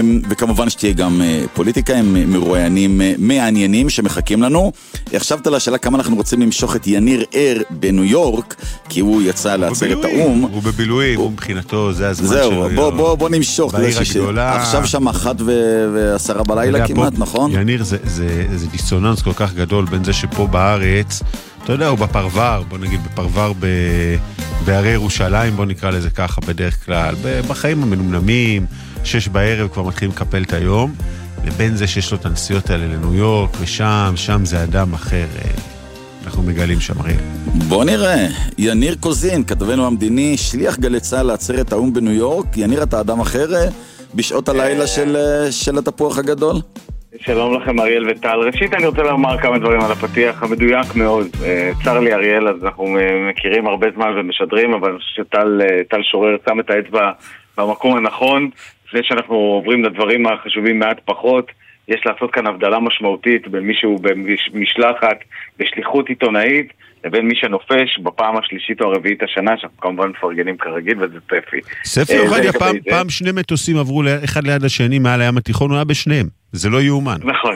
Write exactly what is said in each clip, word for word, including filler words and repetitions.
וכמובן שתהיה גם פוליטיקה, הם מרואיינים מעניינים שמחכים לנו. עכשיו תלה השאלה כמה אנחנו רוצים למשוך את יניר ער בניו יורק, כי הוא יצא לעצרת האום. הוא בבילויים, הוא מבחינתו, זה הזמן שלו. זהו, בוא נמשוך. בעיר הגדולה. עכשיו שם אחת ועשרה בלילה כמעט, נכון? יניר, זה דיסוננס כל כך גדול בין זה שפה בארץ, אתה יודע, הוא בפרבר, בוא נגיד בפרבר בערי ירושלים, בוא נקרא לזה ככה בדרך כלל, בחיים המנומנמים, שש בערב כבר מתחילים לקפל את היום, לבין זה שיש לו את הנסיעות האלה לניו יורק, ושם, שם זה אדם אחר, אנחנו מגלים שם הרי. בוא נראה, יניר קוזין, כתבנו המדיני, שליח גלי צה"ל לעצרת האום בניו יורק. יניר, אתה אדם אחר בשעות הלילה של, של התפוח הגדול? שלום לכם אריאל וטל. ראשית אני רוצה לומר כמה דברים על הפתיח המדויק מאוד. צר לי אריאל, אז אנחנו מכירים הרבה זמן ומשדרים, אבל אני חושב שטל שורר שם את האצבע במקום הנכון. לפני שאנחנו עוברים לדברים החשובים מעט פחות, יש לעשות כאן הבדלה משמעותית בין מישהו במשלחת, בשליחות עיתונאית, לבין מי שנופש בפעם השלישית או הרביעית השנה, שאנחנו כמובן מפרגנים כרגיל, וזה ספי. ספי אחד, פעם, פעם שני מטוסים עברו אחד ליד השני מעל הים התיכון, הוא היה בשניהם. זה לא יאומן. נכון.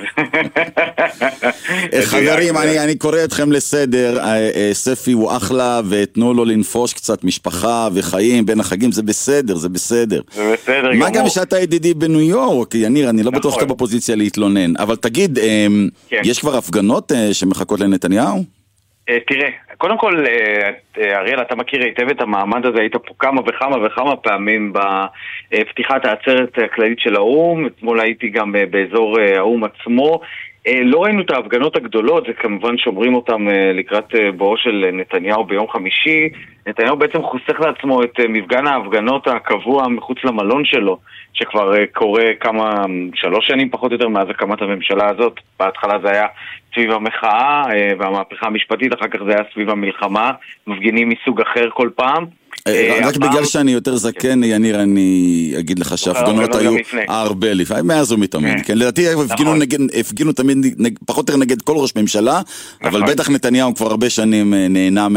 חברים, אני, אני קורא אתכם לסדר. ספי הוא אחלה, ותנו לו לנפוש קצת משפחה וחיים בין החגים, זה בסדר, זה בסדר. זה בסדר גמור. מה גם שאתה ידידי בניו יורק, יניר, אני לא בטוח שאתה בפוזיציה להתלונן. אבל תגיד, יש כבר הפגנות שמחכות לנתניהו? תראה, קודם כל, אריאל, אתה מכיר היטב את המעמד הזה, היית פה כמה וכמה וכמה פעמים בפתיחת העצרת הכללית של האום, אתמול הייתי גם באזור האום עצמו, לא ראינו את ההפגנות הגדולות, זה כמובן שומרים אותם לקראת בואו של נתניהו ביום חמישי. נתניהו בעצם חוסך לעצמו את מפגן ההפגנות הקבוע מחוץ למלון שלו, שכבר קורה כמה, שלוש שנים פחות או יותר מאז הקמת הממשלה הזאת. בהתחלה זה היה סביב המחאה והמהפכה המשפטית, אחר כך זה היה סביב המלחמה, מפגינים מסוג אחר כל פעם. רק בגלל שאני יותר זקן, יניר, אני אגיד לך שההפגנות היו הרבה לפעמים, מאז ומתמיד. לדעתי הפגינו תמיד פחות או יותר נגד כל ראש ממשלה, אבל בטח נתניהו כבר הרבה שנים נהנה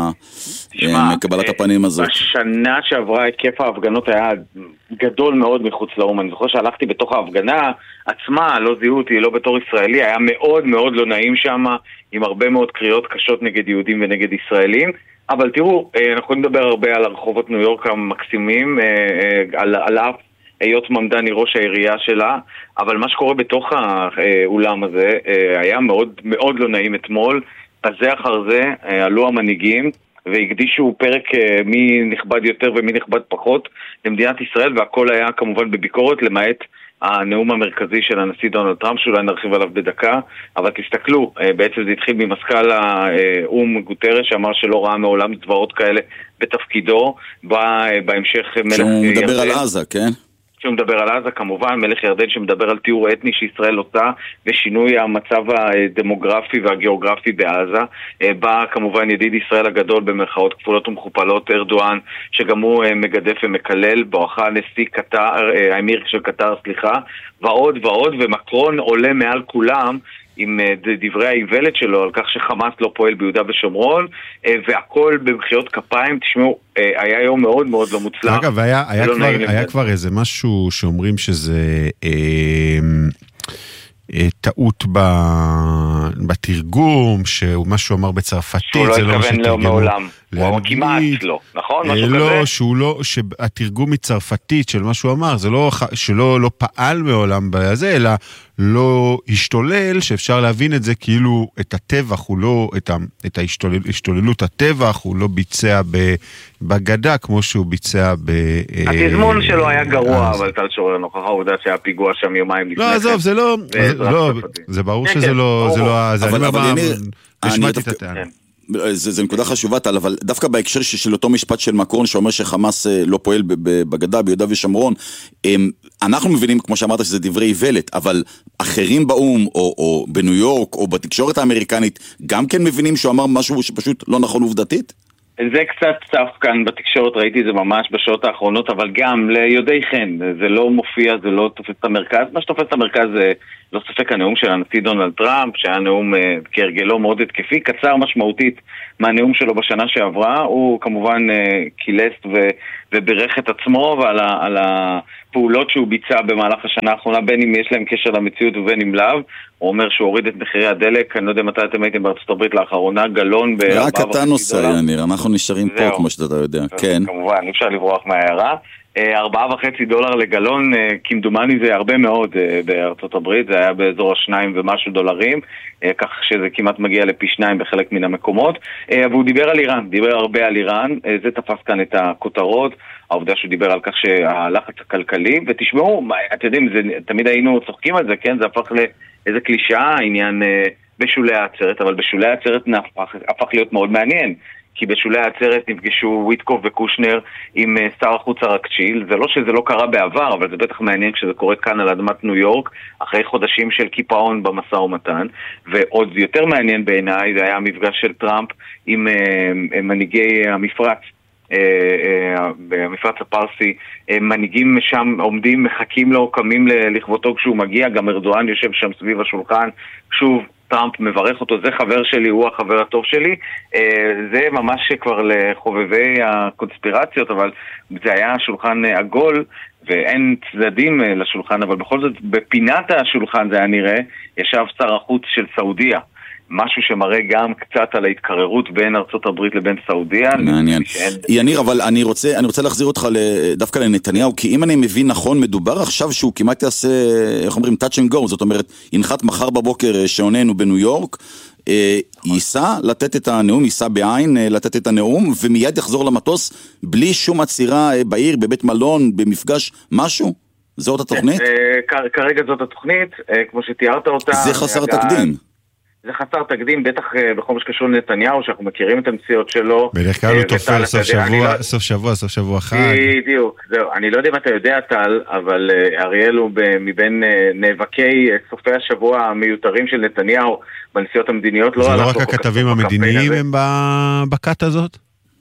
מקבלת הפנים הזאת. בשנה שעברה היקף ההפגנות היה גדול מאוד מחוץ לאום. אני זוכר שהלכתי בתוך ההפגנה עצמה, לא זיהו אותי, לא בתור ישראלי, היה מאוד מאוד לא נעים שם, עם הרבה מאוד קריאות קשות נגד יהודים ונגד ישראלים. אבל תראו, אנחנו יכולים לדבר הרבה על הרחובות ניו יורק המקסימים, על, על אף היות ממדני ראש העירייה שלה, אבל מה שקורה בתוך האולם הזה היה מאוד, מאוד לא נעים אתמול. בזה אחר זה עלו המנהיגים והקדישו פרק מי נכבד יותר ומי נכבד פחות למדינת ישראל, והכל היה כמובן בביקורת, למעט הנאום המרכזי של הנשיא דונלד טראמפ, שאולי נרחיב עליו בדקה, אבל תסתכלו, בעצם זה התחיל ממזכ"ל האום גוטרש, שאמר שלא ראה מעולם דברות כאלה בתפקידו, בהמשך מלך ירדן. שהוא מדבר על עזה, כן? שהוא מדבר על עזה, כמובן, מלך ירדן שמדבר על תיאור אתני שישראל עושה, ושינוי המצב הדמוגרפי והגיאוגרפי בעזה. בא כמובן ידיד ישראל הגדול במרכאות כפולות ומכופלות, ארדואן, שגם הוא מגדף ומקלל, בואכה נשיא קטר, האמיר של קטר, סליחה, ועוד ועוד, ומקרון עולה מעל כולם, עם דברי האיוולת שלו על כך שחמאס לא פועל ביהודה ושומרון, והכל במחיאות כפיים. תשמעו, היה יום מאוד מאוד לא מוצלח. אגב, היה, היה, כבר, היה כבר איזה משהו שאומרים שזה אה, אה, טעות ב, בתרגום, שהוא משהו אמר בצרפתית, שהוא לא התכוון לו מעולם. הוא כמעט לא, נכון? משהו לא, כזה? שהוא לא, שהתרגום מצרפתית של מה שהוא אמר, זה לא, שלא לא פעל מעולם בזה, אלא לא השתולל, שאפשר להבין את זה כאילו את הטבח, הוא לא, את, ה, את ההשתולל, השתוללות הטבח, הוא לא ביצע בגדה, כמו שהוא ביצע ב... התזמון שלו היה גרוע, אבל טל שורר נוכח העובדה שהיה פיגוע שם יומיים לפני. לא, עזוב, זה לא, זה ברור שזה לא, זה לא, אבל יניר, השמעתי את הטענה. זה, זה נקודה חשובה, אבל דווקא בהקשר של אותו משפט של מקרון שאומר שחמאס לא פועל בגדה, ביהודה ושומרון, אנחנו מבינים, כמו שאמרת, שזה דברי איוולת, אבל אחרים באום, או, או בניו יורק, או בתקשורת האמריקנית, גם כן מבינים שהוא אמר משהו שפשוט לא נכון עובדתית? זה קצת צף כאן בתקשורת, ראיתי את זה ממש בשעות האחרונות, אבל גם ליודעי חן, זה לא מופיע, זה לא תופס את המרכז. מה שתופס את המרכז זה לא ספק הנאום של הנשיא דונלד טראמפ, שהיה נאום כהרגלו מאוד התקפי, קצר משמעותית מהנאום שלו בשנה שעברה. הוא כמובן קילס וברך את עצמו ועל על הפעולות שהוא ביצע במהלך השנה האחרונה, בין אם יש להם קשר למציאות ובין אם לאו. הוא אומר שהוא הוריד את מחירי הדלק, אני לא יודע מתי אתם הייתם בארצות הברית לאחרונה, גלון ב-ארבעה וחצי דולר. רק אתה נוסע, יניר, אנחנו נשארים פה כמו שאתה יודע, כן. כמובן, אפשר לברוח מהעיירה. ארבעה וחצי דולר לגלון, כמדומני זה הרבה מאוד בארצות הברית, זה היה באזור השניים ומשהו דולרים, כך שזה כמעט מגיע לפי שניים בחלק מן המקומות. והוא דיבר על איראן, דיבר הרבה על איראן, זה תפס כאן את הכותרות, העובדה שהוא דיבר על כך שהלחץ הכלכלי, ותשמעו, אתם יודעים, זה, תמיד היינו צוחקים על זה, כן? זה הפך לאיזה קלישאה, עניין בשולי העצרת, אבל בשולי העצרת הפך, הפך להיות מאוד מעניין. כי בשולי העצרת נפגשו וויטקוף וקושנר עם שר החוץ הרקצ'יל. זה לא שזה לא קרה בעבר, אבל זה בטח מעניין כשזה קורה כאן על אדמת ניו יורק, אחרי חודשים של קיפאון במשא ומתן. ועוד יותר מעניין בעיניי, זה היה המפגש של טראמפ עם מנהיגי המפרץ, במפרץ הפרסי. מנהיגים שם עומדים, מחכים לו, קמים לכבודו כשהוא מגיע, גם ארדואן יושב שם סביב השולחן, שוב טראמפ מברך אותו, זה חבר שלי, הוא החבר הטוב שלי. זה ממש כבר לחובבי הקונספירציות, אבל זה היה שולחן עגול ואין צדדים לשולחן, אבל בכל זאת בפינת השולחן זה היה נראה, ישב שר החוץ של סעודיה, משהו שמראה גם קצת על ההתקררות בין ארצות הברית לבין סעודיה. מעניין. יניר, אבל אני רוצה, אני רוצה להחזיר אותך דווקא לנתניהו, כי אם אני מבין נכון, מדובר עכשיו שהוא כמעט יעשה, איך אומרים, touch and go, זאת אומרת, ינחת מחר בבוקר שעוננו בניו יורק, ייסע לתת את הנאום, ייסע בעין לתת את הנאום, ומיד יחזור למטוס, בלי שום עצירה בעיר, בבית מלון, במפגש, משהו? זאת התוכנית? כרגע זאת התוכנית, כמו שתיארת אותה. זה חסר תקדים. זה חסר תקדים, בטח בכל מה שקשור לנתניהו, שאנחנו מכירים את המציאות שלו. בדרך כלל הוא תופר סוף שבוע, סוף שבוע, סוף שבוע חג. בדיוק, זהו. אני לא יודע אם אתה יודע, טל, אבל אריאל הוא מבין נאבקי סופי השבוע המיותרים של נתניהו בנסיעות המדיניות. זה לא רק הכתבים המדיניים הם בקט הזאת?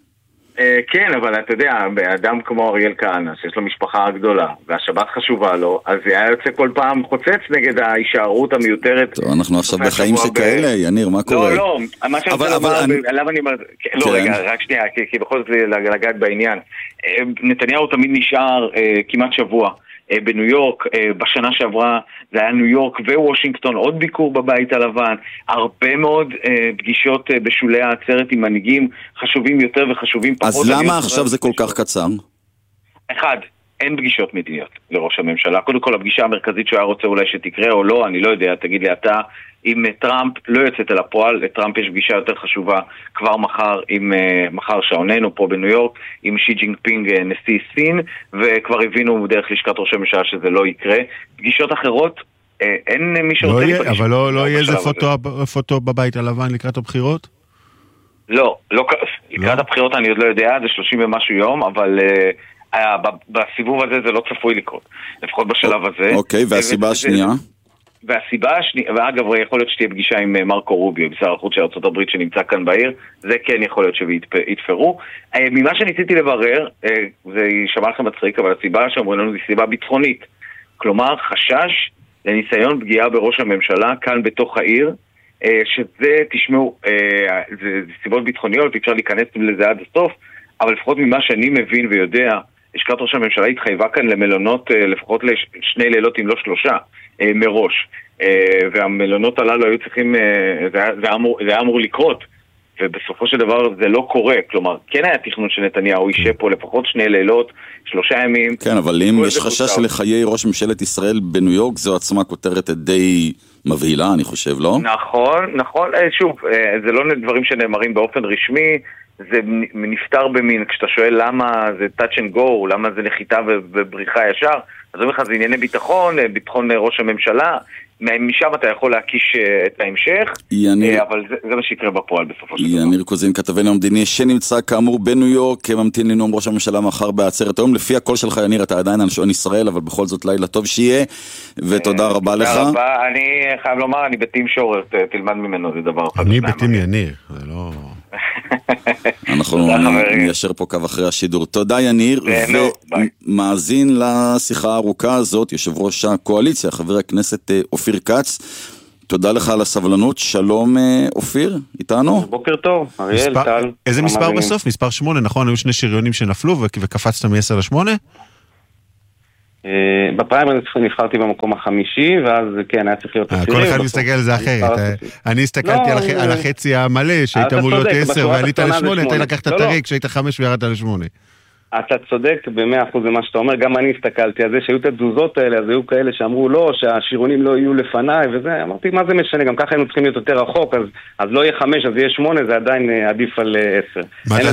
כן, אבל אתה יודע, באדם כמו אריאל כהנא, שיש לו משפחה גדולה, והשבת חשובה לו, אז זה היה יוצא כל פעם חוצץ נגד ההישארות המיותרת. טוב, אנחנו עכשיו בחיים שכאלה, יניר, מה קורה? לא, לא, מה שאני רוצה לומר, עליו אני אומר, לא, רגע, רק שנייה, כי בכל זאת לגעת בעניין. נתניהו תמיד נשאר כמעט שבוע בניו יורק, בשנה שעברה זה היה ניו יורק ווושינגטון, עוד ביקור בבית הלבן, הרבה מאוד פגישות בשולי העצרת עם מנהיגים חשובים יותר וחשובים פחות. אז למה עכשיו זה כל כך קצר? אחד, אין פגישות מדיניות לראש הממשלה. קודם כל הפגישה המרכזית שהוא היה רוצה אולי שתקרה או לא, אני לא יודע, תגיד לי אתה, עם טראמפ לא יוצאת אל הפועל, לטראמפ יש פגישה יותר חשובה כבר מחר, עם מחר שעוננו פה בניו יורק, עם שי ג'ינפינג נשיא סין, וכבר הבינו דרך לשכת ראש הממשלה שזה לא יקרה. פגישות אחרות, אין מי שרוצה לא יהיה, אבל לא, לא יהיה איזה פוטו, פוטו בבית הלבן לקראת הבחירות? לא, לא, לקראת לא? הבחירות אני עוד לא יודע, זה שלושים ומשהו יום, אבל בסיבוב הזה זה לא צפוי לקרות, לפחות בשלב הזה. אוקיי, והסיבה השנייה? והסיבה השנייה, ואגב, יכול להיות שתהיה פגישה עם מרקו רוביו, בשר החוץ של ארצות הברית שנמצא כאן בעיר, זה כן יכול להיות שיתפרו. ממה שניסיתי לברר, זה יישמע לכם מצחיק, אבל הסיבה שאומרים לנו זה סיבה ביטחונית. כלומר, חשש לניסיון פגיעה בראש הממשלה כאן בתוך העיר, שזה, תשמעו, זה סיבות ביטחוניות, אפשר להיכנס לזה עד הסוף, אבל לפחות ממה שאני מבין ויודע, לשכת ראש הממשלה התחייבה כאן למלונות לפחות לשני לילות אם לא שלושה מראש, והמלונות הללו היו צריכים, זה היה, זה היה, אמור, זה היה אמור לקרות, ובסופו של דבר זה לא קורה. כלומר, כן היה תכנון של נתניהו יישב פה לפחות שני לילות, שלושה ימים. כן, אבל אם יש חשש לחיי ראש ממשלת ישראל בניו יורק, זו עצמה כותרת די מבהילה, אני חושב, לא? נכון, נכון. שוב, זה לא דברים שנאמרים באופן רשמי, זה נפטר במין, כשאתה שואל למה זה touch and go, למה זה נחיתה ובריחה ישר, אז אומר לך, זה ענייני ביטחון, ביטחון ראש הממשלה, משם אתה יכול להקיש את ההמשך, יניר, אבל זה, זה מה שיקרה בפועל בסופו של דבר. יניר קוזין, כתבנו המדיני, שנמצא כאמור בניו יורק, ממתין לנאום ראש הממשלה מחר בעצרת היום. לפי הקול שלך, יניר, אתה עדיין על שעון ישראל, אבל בכל זאת לילה טוב שיהיה, ותודה רבה לך. תודה רבה, אני חייב לומר, אני בטים שורר, תלמד ממנו, זה דבר אחד. אני בטים יניר, זה לא... אנחנו ניישר פה קו אחרי השידור. תודה יניר, ומאזין לשיחה הארוכה הזאת, יושב ראש הקואליציה, חבר הכנסת אופיר כץ. תודה לך על הסבלנות. שלום אופיר, איתנו? בוקר טוב, אריאל, טל. איזה מספר בסוף? מספר שמונה, נכון? היו שני שריונים שנפלו וקפצת מ-עשר לשמונה? בפריימריז נבחרתי במקום החמישי, ואז כן, היה צריך להיות עשירי. כל אחד מסתכל על זה אחרת. אני הסתכלתי על החצי המלא, שהיית אמור להיות עשר ועלית לשמונה, אתה לקחת את הריק שהיית חמש וירדת לשמונה. אתה צודק במאה אחוז במה שאתה אומר, גם אני הסתכלתי על זה, שהיו את התזוזות האלה, אז היו כאלה שאמרו לא, שהשירונים לא יהיו לפניי, וזה, אמרתי, מה זה משנה, גם ככה היינו צריכים להיות יותר רחוק, אז, אז לא יהיה חמש, אז יהיה שמונה, זה עדיין עדיף על עשר.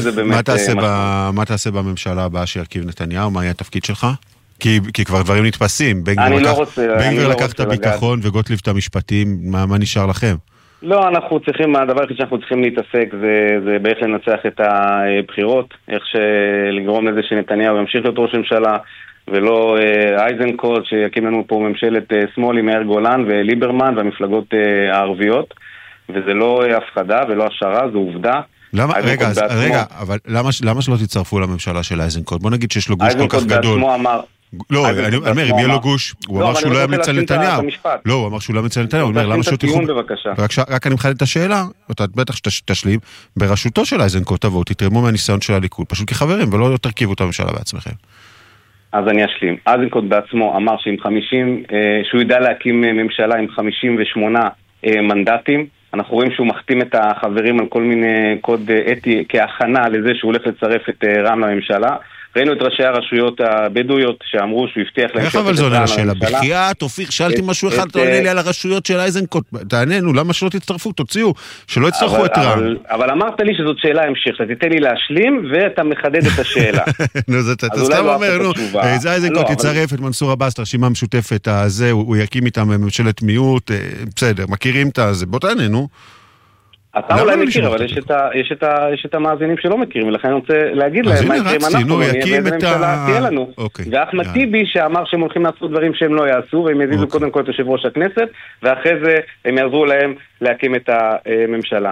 מה תעשה בממשלה הבאה שירכיב נתניהו? מה יהיה התפקיד שלך? כי, כי כבר דברים נתפסים, בן גביר לקח את הביטחון וגוטליב את המשפטים, מה, מה נשאר לכם? לא, אנחנו צריכים, הדבר הכי שאנחנו צריכים להתעסק זה, זה באיך לנצח את הבחירות, איך לגרום לזה שנתניהו ימשיך להיות ראש ממשלה, ולא אייזנקוט שיקים לנו פה ממשלת שמאל עם מאיר גולן וליברמן והמפלגות הערביות, וזה לא הפחדה ולא השערה, זו עובדה. למה, רגע, אז, רגע, אבל למה, למה שלא תצטרפו לממשלה של אייזנקוט? בוא נגיד שיש לו גוש כל כך גדול. אייזנקוט בעצמו אמר... לא, אני אומר, אם יהיה לו גוש, הוא אמר שהוא לא ימליץ על נתניהו. לא, הוא אמר שהוא לא ימליץ על נתניהו. הוא אומר, למה שהוא תיכון? רק אני מחדד את השאלה, אתה בטח שתשלים, בראשותו של אייזנקוט תבואו, תתרמו מהניסיון של הליכוד, פשוט כחברים, ולא תרכיבו את הממשלה בעצמכם. אז אני אשלים. אייזנקוט בעצמו אמר שעם חמישים, שהוא ידע להקים ממשלה עם חמישים ושמונה מנדטים, אנחנו רואים שהוא מחתים את החברים על כל מיני קוד אתי כהכנה לזה שהוא הולך לצרף את רע"מ לממשלה. ראינו את ראשי הרשויות הבדואיות שאמרו שהוא הבטיח להם... איך אבל זו עונה לשאלה? בחייאת, אופיר, שאלתי משהו אחד, אתה עונה לי על הרשויות של אייזנקוט, תעננו, למה שלא תצטרפו? תוציאו, שלא יצטרכו את רע"מ. אבל אמרת לי שזאת שאלה המשך, אתה תיתן לי להשלים ואתה מחדד את השאלה. נו, אתה סתם אומר, נו, זה אייזנקוט יצרף את מנסור עבאס, את הרשימה המשותפת הזה, הוא יקים איתם ממשלת מיעוט, בסדר, מכירים את זה, בוא תעננו. אתה אולי מכיר, אבל יש את, ה, יש, את ה, יש את המאזינים שלא מכירים, ולכן אני רוצה להגיד להם מה יקרה אם אנחנו נהיה באיזה ממשלה תהיה לנו. ואחמד טיבי שאמר שהם הולכים לעשות דברים שהם לא יעשו, והם יזיזו קודם כל את יושב ראש הכנסת, ואחרי זה הם יעזרו להם להקים את הממשלה.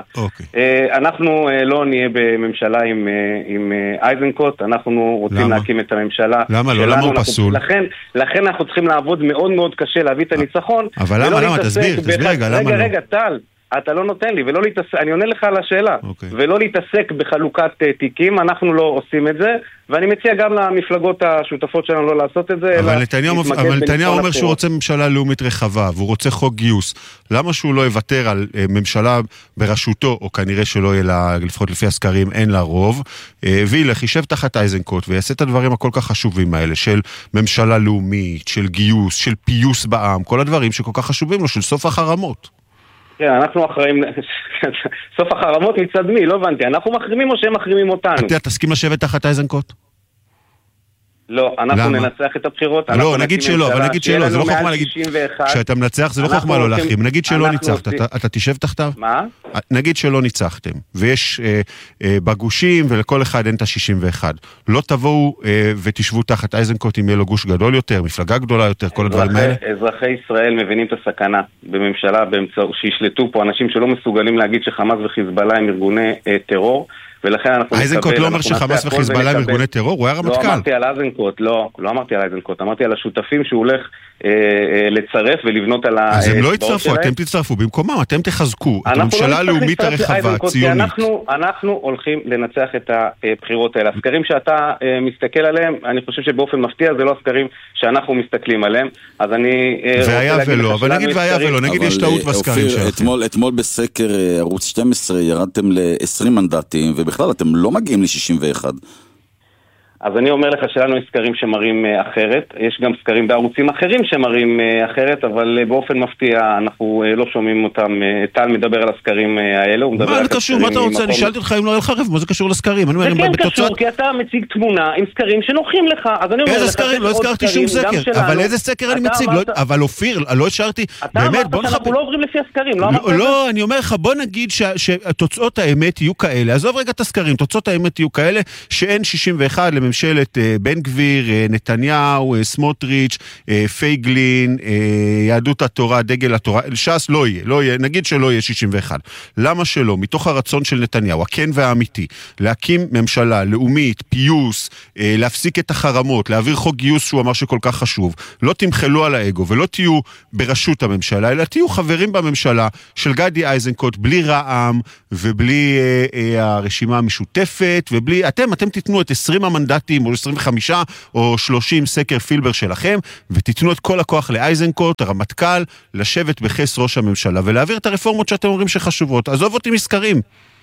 אנחנו לא נהיה בממשלה עם, עם אייזנקוט, אנחנו רוצים להקים את הממשלה. למה לא? למה הוא פסול? לכן, לכן אנחנו צריכים לעבוד מאוד מאוד קשה להביא את הניצחון. אבל למה? למה? תסביר, תסביר רגע, למה לא? רגע, רגע, טל. אתה לא נותן לי, ולא להתעסק, אני עונה לך על השאלה, okay. ולא להתעסק בחלוקת תיקים, אנחנו לא עושים את זה, ואני מציע גם למפלגות השותפות שלנו לא לעשות את זה. אבל נתניהו, אבל נתניהו אומר שהוא רוצה ממשלה לאומית רחבה, והוא רוצה חוק גיוס. למה שהוא לא יוותר על ממשלה בראשותו, או כנראה שלא יהיה לה, לפחות לפי הסקרים, אין לה רוב, וילך, יישב תחת אייזנקוט, ויעשה את הדברים הכל כך חשובים האלה, של ממשלה לאומית, של גיוס, של פיוס בעם, כל הדברים שכל כך חשובים לו, של סוף החרמות. כן, אנחנו אחראים, סוף החרמות מצד מי, לא הבנתי, אנחנו מחרימים או שהם מחרימים אותנו? אתה תסכים לשבת תחת אייזנקוט? לא, אנחנו ננצח את הבחירות. לא, נגיד שלא, אבל נגיד שלא, זה לא חוכמה להגיד, כשאתה מנצח זה לא חוכמה לא להחרים, נגיד שלא ניצחת, אתה תשב תחתיו? מה? נגיד שלא ניצחתם, ויש בגושים ולכל אחד אין את ה-שישים ואחת, לא תבואו ותשבו תחת אייזנקוט אם יהיה לו גוש גדול יותר, מפלגה גדולה יותר, כל הדברים האלה? אזרחי ישראל מבינים את הסכנה בממשלה, שישלטו פה אנשים שלא מסוגלים להגיד שחמאס וחיזבאללה הם ארגוני טרור, אייזנקוט לא אומר שחמאס וחיזבאללה הם ארגוני טרור, הוא היה רמטכ"ל. לא אמרתי על אייזנקוט, לא, לא אמרתי על אייזנקוט, אמרתי על השותפים שהוא הולך לצרף ולבנות על ה... אז הם לא יצטרפו, אתם תצטרפו במקומם, אתם תחזקו את הממשלה הלאומית הרחבה, הציונית. אנחנו הולכים לנצח את הבחירות האלה. הסקרים שאתה מסתכל עליהם, אני חושב שבאופן מפתיע זה לא הסקרים שאנחנו מסתכלים עליהם, אז אני... והיה ולא, אבל נגיד והיה ולא, נגיד יש טעות בסקרים שלכם. אתמול בסקר ערוץ שתים עשרה ירדתם ל-עשרים מנדטים, ובכלל אתם לא מגיעים ל-שישים ואחת. אז אני אומר לך שלנו יש סקרים שמראים אחרת, יש גם סקרים בערוצים אחרים שמראים אחרת, אבל באופן מפתיע אנחנו לא שומעים אותם. טל מדבר על הסקרים האלה, מה זה קשור? מה אתה רוצה? אני שאלתי אותך אם לא היה לך רב, מה זה קשור לסקרים? זה כן קשור, כי אתה מציג תמונה עם סקרים שנוחים לך. איזה סקרים? לא הזכרתי שום סקר. אבל איזה סקר אני מציג? אבל אופיר, לא השארתי, באמת, בוא אנחנו לא עוברים לפי הסקרים, לא, אני אומר לך, בוא נגיד שתוצאות האמת יהיו כאלה, עזוב רגע את הסקרים, תוצאות האמת יהיו כאלה שאין שישים ואחת ממשלת בן גביר, נתניהו, סמוטריץ', פייגלין, יהדות התורה, דגל התורה, ש"ס לא יהיה, לא יהיה, נגיד שלא יהיה שישים ואחת. למה שלא? מתוך הרצון של נתניהו, הכן והאמיתי, להקים ממשלה לאומית, פיוס, להפסיק את החרמות, להעביר חוק גיוס שהוא אמר שכל כך חשוב. לא תמחלו על האגו ולא תהיו בראשות הממשלה, אלא תהיו חברים בממשלה של גדי איזנקוט, בלי רע"מ ובלי אה, אה, הרשימה המשותפת, ובלי, אתם, אתם תיתנו את עשרים המנדטים או עשרים וחמישה או שלושים סקר פילבר שלכם, ותיתנו את כל הכוח לאיזנקוט, הרמטכ"ל, לשבת בחס ראש הממשלה ולהעביר את הרפורמות שאתם אומרים שחשובות. עזוב אותי מסקרים.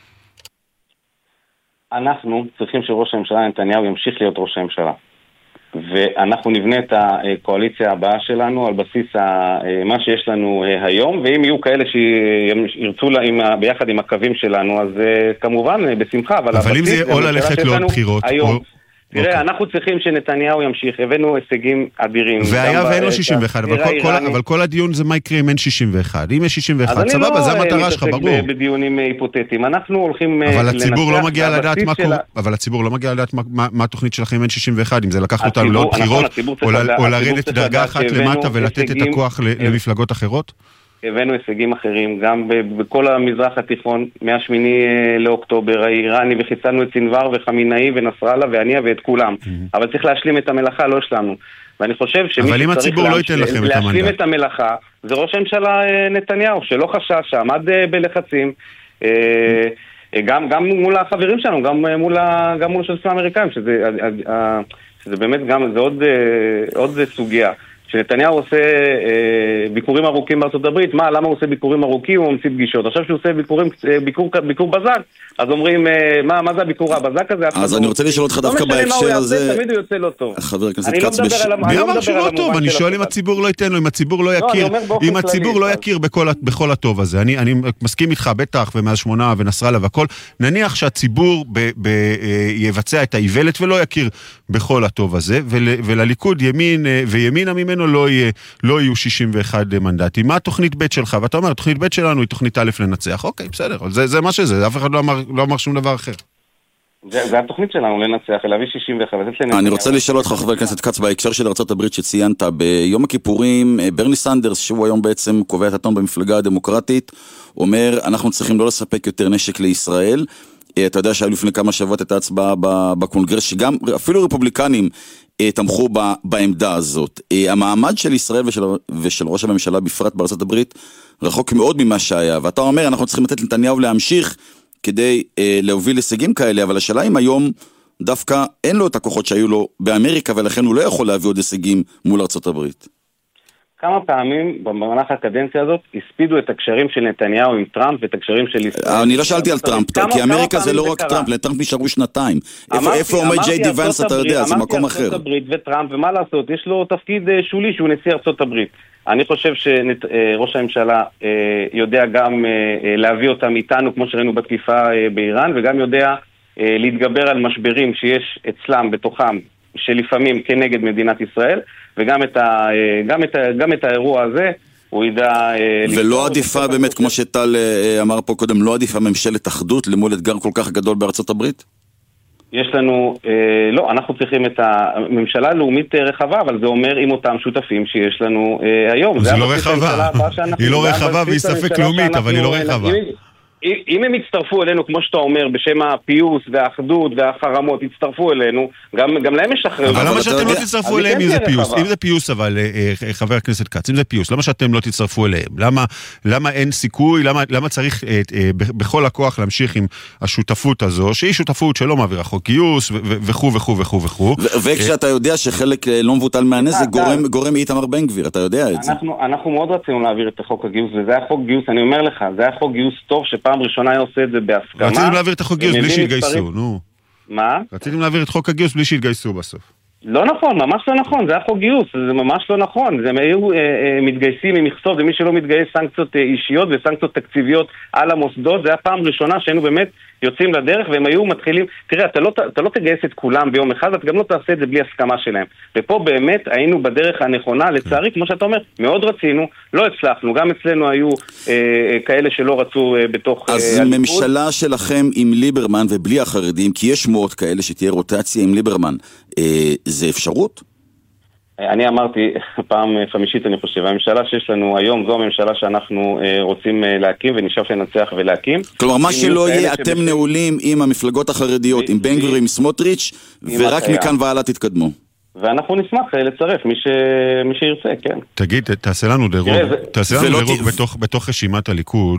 אנחנו צריכים שראש הממשלה נתניהו ימשיך להיות ראש הממשלה. ואנחנו נבנה את הקואליציה הבאה שלנו על בסיס מה שיש לנו היום, ואם יהיו כאלה שירצו ביחד עם הקווים שלנו, אז כמובן בשמחה. אבל, אבל אם זה יהיה או ללכת לעוד בחירות, היום, או... תראה, okay. אנחנו צריכים שנתניהו ימשיך, הבאנו הישגים אדירים. והיה ואין לו שישים ואחת, אבל כל, כל, אבל כל הדיון זה מה יקרה אם אין שישים ואחת. אם יש שישים ואחת, סבבה, לא זה המטרה שלך, ברור. בדיונים היפותטיים, אנחנו הולכים אבל הציבור לא מגיע לדעת מה קורה, אבל הציבור לא מגיע לדעת מה התוכנית שלכם אם אין שישים ואחת, אם זה לקח אותנו לעוד בחירות, או לרדת דרגה אחת למטה ולתת את הכוח למפלגות אחרות? הבאנו הישגים אחרים, גם בכל המזרח התיכון, מהשמיני לאוקטובר, האיראני, וחיסלנו את סנוואר וחמינאי ונסראללה ואניה ואת כולם. אבל צריך להשלים את המלאכה, לא שלנו. ואני חושב שמי שצריך להשלים את המלאכה, זה ראש הממשלה נתניהו, שלא חשש, שעמד בלחצים, גם, גם מול החברים שלנו, גם מול, גם מול השלטון האמריקאים, שזה, שזה באמת גם, זה עוד, עוד סוגיה. שנתניהו עושה אה, ביקורים ארוכים בארצות הברית, מה, למה הוא עושה ביקורים ארוכים? הוא ממציא פגישות. עכשיו שהוא עושה ביקורים, ביקור, ביקור בזק, אז אומרים, אה, מה, מה זה הביקור הבזק הזה? אז אני רוצה לשאול אותך דווקא בהקשר הזה, תמיד הוא יוצא לא טוב. חבר הכנסת כץ, מי אמר שהוא לא טוב? אני שואל אם הציבור לא ייתן לו, אם הציבור לא יכיר, אם הציבור לא יכיר בכל הטוב הזה. אני מסכים איתך, בטח, ומאז שמונה ונסראללה והכל, נניח שהציבור יבצע את האיוולת ולא יכיר בכל הטוב הזה, ולליכוד ימין וימינה ממנו לא יהיה, לא יהיו שישים ואחת מנדטים. מה התוכנית ב' שלך? ואתה אומר, התוכנית ב' שלנו היא תוכנית א' לנצח. אוקיי, בסדר. זה, זה מה שזה. אף אחד לא אמר, לא אמר שום דבר אחר. זה, זה התוכנית שלנו לנצח, להביא שישים ואחת. אני רוצה לשאול אותך, חבר הכנסת כץ, בהקשר של ארצות הברית שציינת, ביום הכיפורים, ברני סנדרס, שהוא היום בעצם קובע את הטון במפלגה הדמוקרטית, אומר, אנחנו צריכים לא לספק יותר נשק לישראל. אתה יודע שהיו לפני כמה שבועות את ההצבעה בקונגרס, שגם אפילו רפובליקנים תמכו בעמדה הזאת. המעמד של ישראל ושל, ושל ראש הממשלה בפרט בארצות הברית רחוק מאוד ממה שהיה, ואתה אומר אנחנו צריכים לתת לנתניהו להמשיך כדי אה, להוביל הישגים כאלה, אבל השאלה אם היום דווקא אין לו את הכוחות שהיו לו באמריקה, ולכן הוא לא יכול להביא עוד הישגים מול ארצות הברית. כמה פעמים במהלך הקדנציה הזאת הספידו את הקשרים של נתניהו עם טראמפ ואת הקשרים של ישראל. אני לא שאלתי על טראמפ, כי אמריקה זה לא רק טראמפ, לטראמפ נשארו שנתיים. איפה עומד ג'יי די ונס, אתה יודע, זה מקום אחר. אמרתי ארצות הברית וטראמפ, ומה לעשות, יש לו תפקיד שולי שהוא נשיא ארצות הברית. אני חושב שראש הממשלה יודע גם להביא אותם איתנו, כמו שראינו בתקיפה באיראן, וגם יודע להתגבר על משברים שיש אצלם בתוכם, שלפעמים כנגד מדינת ישראל, וגם את ה, גם את ה, גם את האירוע הזה הוא ידע... ולא עדיפה באמת, כמו שטל אמר פה קודם, לא עדיפה ממשלת אחדות למול אתגר כל כך גדול בארצות הברית? יש לנו, לא, אנחנו צריכים את הממשלה הלאומית רחבה, אבל זה אומר עם אותם שותפים שיש לנו היום. זה לא רחבה, היא לא רחבה והיא ספק לאומית, אבל היא לא רחבה. אם הם יצטרפו אלינו, כמו שאתה אומר, בשם הפיוס והאחדות והחרמות, יצטרפו אלינו, גם, גם להם יש אחריות. אבל למה שאתם לא תצטרפו אליהם אם זה פיוס? אם זה פיוס, אבל, חבר הכנסת כץ, אם זה פיוס, למה שאתם לא תצטרפו אליהם? למה, למה אין סיכוי? למה, למה צריך בכל הכוח להמשיך עם השותפות הזו, שהיא שותפות שלא מעבירה חוק גיוס, וכו' וכו' וכו' וכו'. וכשאתה יודע שחלק לא מבוטל מהנזק, גורם, גורם איתמר בן גביר, אתה יודע את זה. אנחנו, אנחנו מאוד רצינו להעביר את החוק הגיוס, וזה היה חוק גיוס, אני אומר לך, זה היה חוק גיוס טוב שפעם ראשונה היה עושה את זה בהסכמה. רציתם להעביר את החוק הגיוס בלי שהתגייסו, נו. מה? רציתם להעביר את חוק הגיוס בלי שהתגייסו בסוף. לא נכון, ממש לא נכון, זה היה חוק גיוס, זה ממש לא נכון. הם היו אה, אה, מתגייסים עם מכסות, ומי שלא מתגייס סנקציות אה, אישיות וסנקציות תקציביות על המוסדות, זה היה פעם ראשונה שהיינו באמת יוצאים לדרך והם היו מתחילים, תראה, אתה לא, אתה לא תגייס את כולם ביום אחד, ואתה גם לא תעשה את זה בלי הסכמה שלהם. ופה באמת היינו בדרך הנכונה, לצערי, כמו שאתה אומר, מאוד רצינו, לא הצלחנו, גם אצלנו היו אה, כאלה שלא רצו אה, בתוך... אז אה, ממשלה שלכם עם ליברמן ובלי החרדים, כי יש שמועות כאלה שתהיה רוטציה עם ליברמן, אה, זה אפשרות? אני אמרתי, פעם חמישית אני חושב, הממשלה שיש לנו היום זו הממשלה שאנחנו אה, רוצים אה, להקים ונשאף לנצח ולהקים. כלומר, מה שלא יהיה, אתם שבשם... נעולים עם המפלגות החרדיות, עם בן גביר, עם סמוטריץ', ורק מכאן והלאה תתקדמו. ואנחנו נשמח לצרף מי, ש... מי שירצה, כן. תגיד, תעשה לנו דירוג, תעשה לנו דירוג בתוך, בתוך רשימת הליכוד.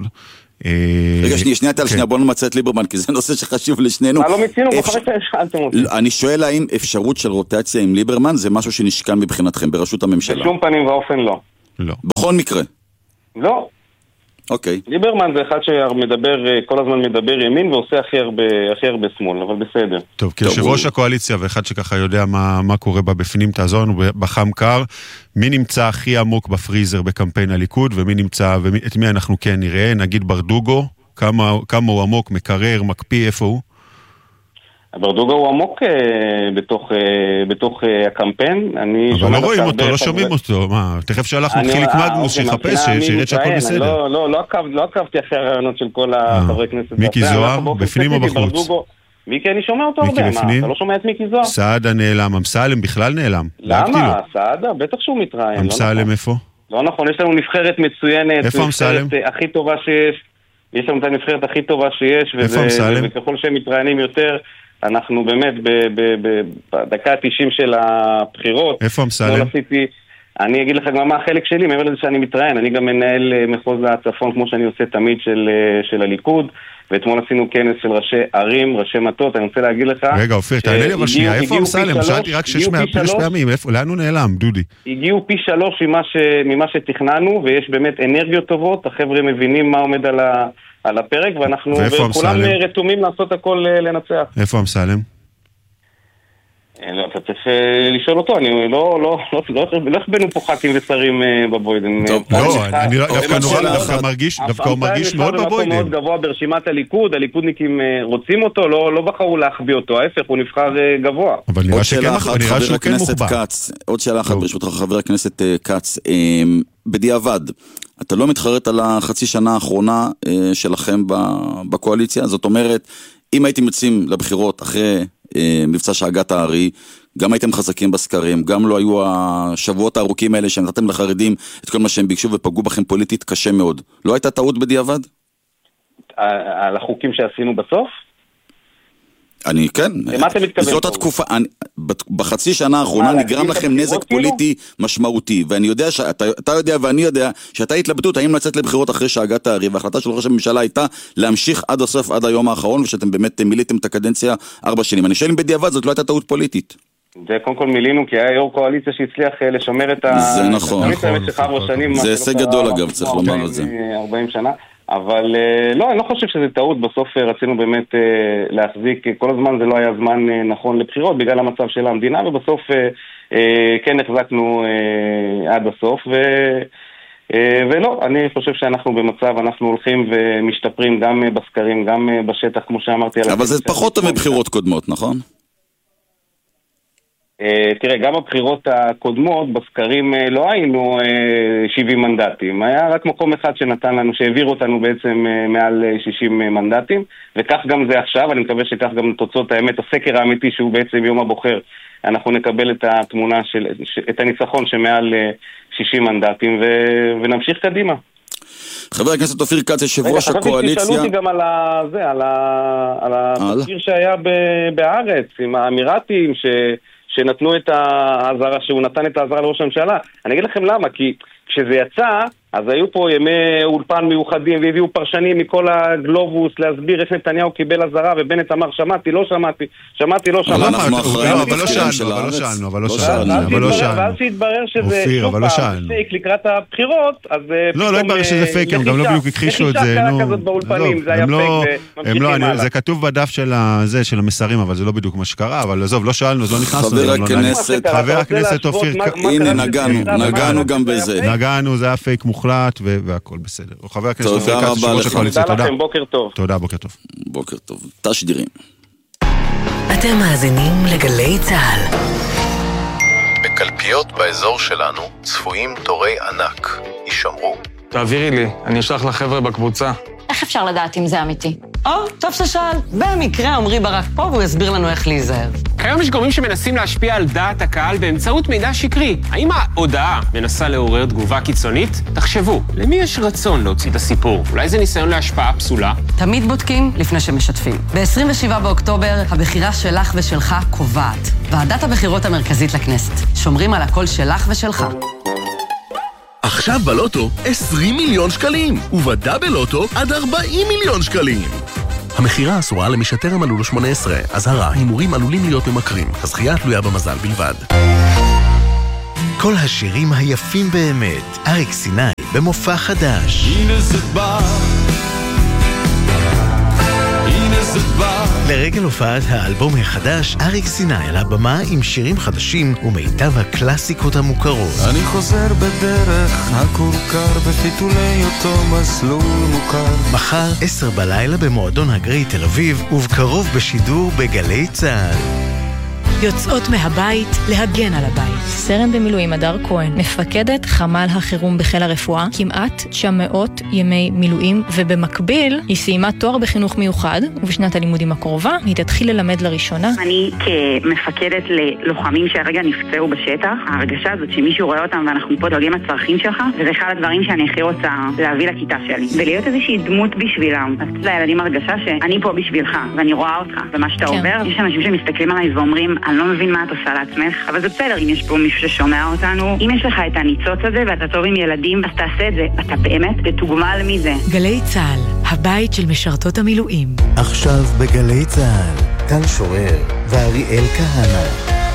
רגע, שנייה, שנייה, תל, שנייה, בוא נמצא את ליברמן, כי זה נושא שחשוב לשנינו. מה לא מצינו? בחרי שאלתם אותי. אני שואל האם אפשרות של רוטציה עם ליברמן זה משהו שנשקל מבחינתכם בראשות הממשלה? בשום פנים ואופן לא. לא. בכל מקרה? לא. אוקיי. ליברמן זה אחד שמדבר, כל הזמן מדבר ימין ועושה הכי הרבה, הכי הרבה שמאל, אבל בסדר. טוב, כיושב ראש הקואליציה ואחד שככה יודע מה, מה קורה בה בפנים, תעזור לנו בחם קר, מי נמצא הכי עמוק בפריזר בקמפיין הליכוד, ומי נמצא, ואת מי אנחנו כן נראה, נגיד ברדוגו, כמה, כמה הוא עמוק, מקרר, מקפיא, איפה הוא? ברדוגו הוא עמוק אה, בתוך, אה, בתוך אה, הקמפיין. אבל לא רואים אותו, לא שומעים אותו. מה, תכף שלחנו את חיליק מגנוס שיחפש, שירד שהכל בסדר. לא, לא, לא, עקב, לא עקבתי אחרי הרעיונות של כל החברי כנסת. מיקי זוהר, בפנים או בחוץ? מיקי, אני שומע אותו הרבה. מה, אתה לא שומע את מיקי זוהר? סעדה נעלם, אמסלם בכלל נעלם. למה? סעדה? בטח שהוא מתראיין. אמסלם איפה? לא נכון, יש לנו נבחרת מצוינת. איפה אמסלם? הכי טובה שיש. יש לנו את הנבחרת הכי טובה שיש. איפה אמסלם? וככל שהם מתראיינים יותר, אנחנו באמת בדקה ה-תשעים של הבחירות. איפה אמסלם? אני אגיד לך גם מה החלק שלי, מעבר לזה שאני מתראיין, אני גם מנהל מחוז הצפון כמו שאני עושה תמיד של, של הליכוד, ואתמול עשינו כנס של ראשי ערים, ראשי מטות, אני רוצה להגיד לך... רגע, אופיר, תענה לי אבל שנייה, איפה אמסלם? שאלתי רק שש פעמים, לאן הוא נעלם, דודי? הגיעו פי שלוש ממה שתכננו, ויש באמת אנרגיות טובות, החבר'ה מבינים מה עומד על ה... על הפרק, ואנחנו כולם רתומים לעשות הכל לנצח. איפה אמסלם? אתה צריך לשאול אותו, אני לא, לא, לא, לא הכבנו פה ח"כים ושרים בבוידן. טוב, לא, אני דווקא מרגיש, דווקא הוא מרגיש מאוד בבוידן. הוא מאוד גבוה ברשימת הליכוד, הליכודניקים רוצים אותו, לא בחרו להחביא אותו, ההפך, הוא נבחר גבוה. אבל נראה שהוא כן מוחבא. עוד שאלה אחת ברשותך, חבר הכנסת קץ, בדיעבד, אתה לא מתחרט על החצי שנה האחרונה שלכם בקואליציה? זאת אומרת, אם הייתם יוצאים לבחירות אחרי מבצע שהגת הארי, גם הייתם חזקים בסקרים, גם לא היו השבועות הארוכים האלה שנתתם לחרדים את כל מה שהם ביקשו ופגעו בכם פוליטית קשה מאוד. לא הייתה טעות בדיעבד? על החוקים שעשינו בסוף? אני, כן. למה אתה מתכוון? זאת התקופה, אני, בחצי שנה האחרונה נגרם לכם נזק פוליטי משמעותי, ואני יודע, שאתה, אתה יודע ואני יודע, שאתה התלבטות האם לצאת לבחירות אחרי שהגת הארי, וההחלטה של ראש הממשלה הייתה להמשיך עד הסוף, עד היום האחרון, ושאתם באמת מיליתם את הקדנציה ארבע שנים. אני שואל אם בדיעבד זאת לא הייתה טעות פוליטית. זה קודם כל מילינו, כי היה יו"ר קואליציה שהצליח לשמר את ה... זה נכון. זה הישג גדול אגב, צריך לומר את זה. ארבעים שנה. אבל לא, אני לא חושב שזה טעות, בסוף רצינו באמת להחזיק, כל הזמן זה לא היה זמן נכון לבחירות בגלל המצב של המדינה, ובסוף כן החזקנו עד הסוף, ו... ולא, אני חושב שאנחנו במצב, אנחנו הולכים ומשתפרים גם בסקרים, גם בשטח, כמו שאמרתי. אבל זה פחות טוב מבחירות קודמות, נכון? תראה, גם הבחירות הקודמות בסקרים לא היינו שבעים מנדטים, היה רק מקום אחד שנתן לנו, שהעביר אותנו בעצם מעל שישים מנדטים, וכך גם זה עכשיו. אני מקווה שכך גם תוצאות האמת, הסקר האמיתי שהוא בעצם יום הבוחר, אנחנו נקבל את התמונה של, את הניצחון שמעל שישים מנדטים ו, ונמשיך קדימה. חבר הכנסת אופיר כץ, יושב ראש הקואליציה. תשאלו אותי גם על זה, על התחקיר שהיה בארץ עם האמירתים ש... שנתנו את העזרה, שהוא נתן את העזרה לראש הממשלה. אני אגיד לכם למה, כי כשזה יצא, אז היו פה ימי אולפן מיוחדים, והביאו פרשנים מכל הגלובוס להסביר איך נתניהו קיבל עזרה, ובנט אמר, שמעתי, לא שמעתי, שמעתי, לא שמעתי. אבל אנחנו אחראים לבחירים של הארץ. אבל לא שאלנו, אבל לא שאלנו. ואז שהתברר שזה שוב פעם פייק לקראת הבחירות, אז... לא, לא התברר שזה פייק, הם גם לא בדיוק הכחישו את זה. זה כתוב בדף של המסרים, אבל זה לא בדיוק מה שקרה, אבל עזוב, לא שאלנו, לא נכנסנו. חבר הכנסת אופיר, הנה נגענו, נגענו גם בזה. נגענו, זה היה פייק מוחלט. מוחלט והכל בסדר. חבר הכנסת תודה רבה לך. תודה לכם, בוקר טוב. תודה, בוקר טוב. בוקר טוב. תשדירים. אתם מאזינים לגלי צהל. בקלפיות באזור שלנו צפויים תורי ענק. יישמרו. תעבירי לי, אני אשלח לחבר'ה בקבוצה. איך אפשר לדעת אם זה אמיתי? או, טוב ששאל. במקרה עמרי ברק פה והוא יסביר לנו איך להיזהר. כיום יש גורמים שמנסים להשפיע על דעת הקהל באמצעות מידע שקרי. האם ההודעה מנסה לעורר תגובה קיצונית? תחשבו, למי יש רצון להוציא את הסיפור? אולי זה ניסיון להשפעה פסולה? תמיד בודקים לפני שמשתפים. ב-עשרים ושבעה באוקטובר הבחירה שלך ושלך קובעת. ועדת הבחירות המרכזית לכנסת. שומרים על הקול שלך ושלך. עכשיו בלוטו עשרים מיליון שקלים, ובדאבל לוטו עד ארבעים מיליון שקלים. המחירה אסורה למשטר המלאו לו שמונה עשרה. אזהרה, הימורים עלולים להיות ממכרים. הזכייה תלויה במזל בלבד. כל השירים היפים באמת. אריק סיני במופע חדש. הנה זה בא, הנה זה בא. לרגל הופעת האלבום החדש, אריק סיני על הבמה עם שירים חדשים ומיטב הקלאסיקות המוכרות. אני חוזר בדרך הכורכר בפיתולי אותו מסלול מוכר. מחר עשר בלילה במועדון הגרי תל אביב, ובקרוב בשידור בגלי צהל. יוצאות מהבית להגן על הבית. סרן במילואים הדר כהן, מפקדת חמ"ל החירום בחיל הרפואה, כמעט תשע מאות ימי מילואים, ובמקביל היא סיימה תואר בחינוך מיוחד, ובשנת הלימודים הקרובה היא תתחיל ללמד לראשונה. אני כמפקדת ללוחמים שהרגע נפצעו בשטח, ההרגשה הזאת שמישהו רואה אותם ואנחנו פה דואגים לצרכים שלך, וזה אחד הדברים שאני הכי רוצה להביא לכיתה שלי, ולהיות איזושהי דמות בשבילם. אז לילדים הרגשה שאני פה בשבילך, ואני רואה אותך, ומה שאתה כן. עובר, יש אנשים שמסתכלים עליי ואומרים, אני לא מבין מה את עושה לעצמך, אבל זה בסדר אם יש פה מישהו ששומע אותנו. אם יש לך את הניצוץ הזה ואתה טוב עם ילדים, אז תעשה את זה. אתה באמת תתוגמל מזה. גלי צהל, הבית של משרתות המילואים. עכשיו בגלי צהל, טל שורר ואריאל כהנא.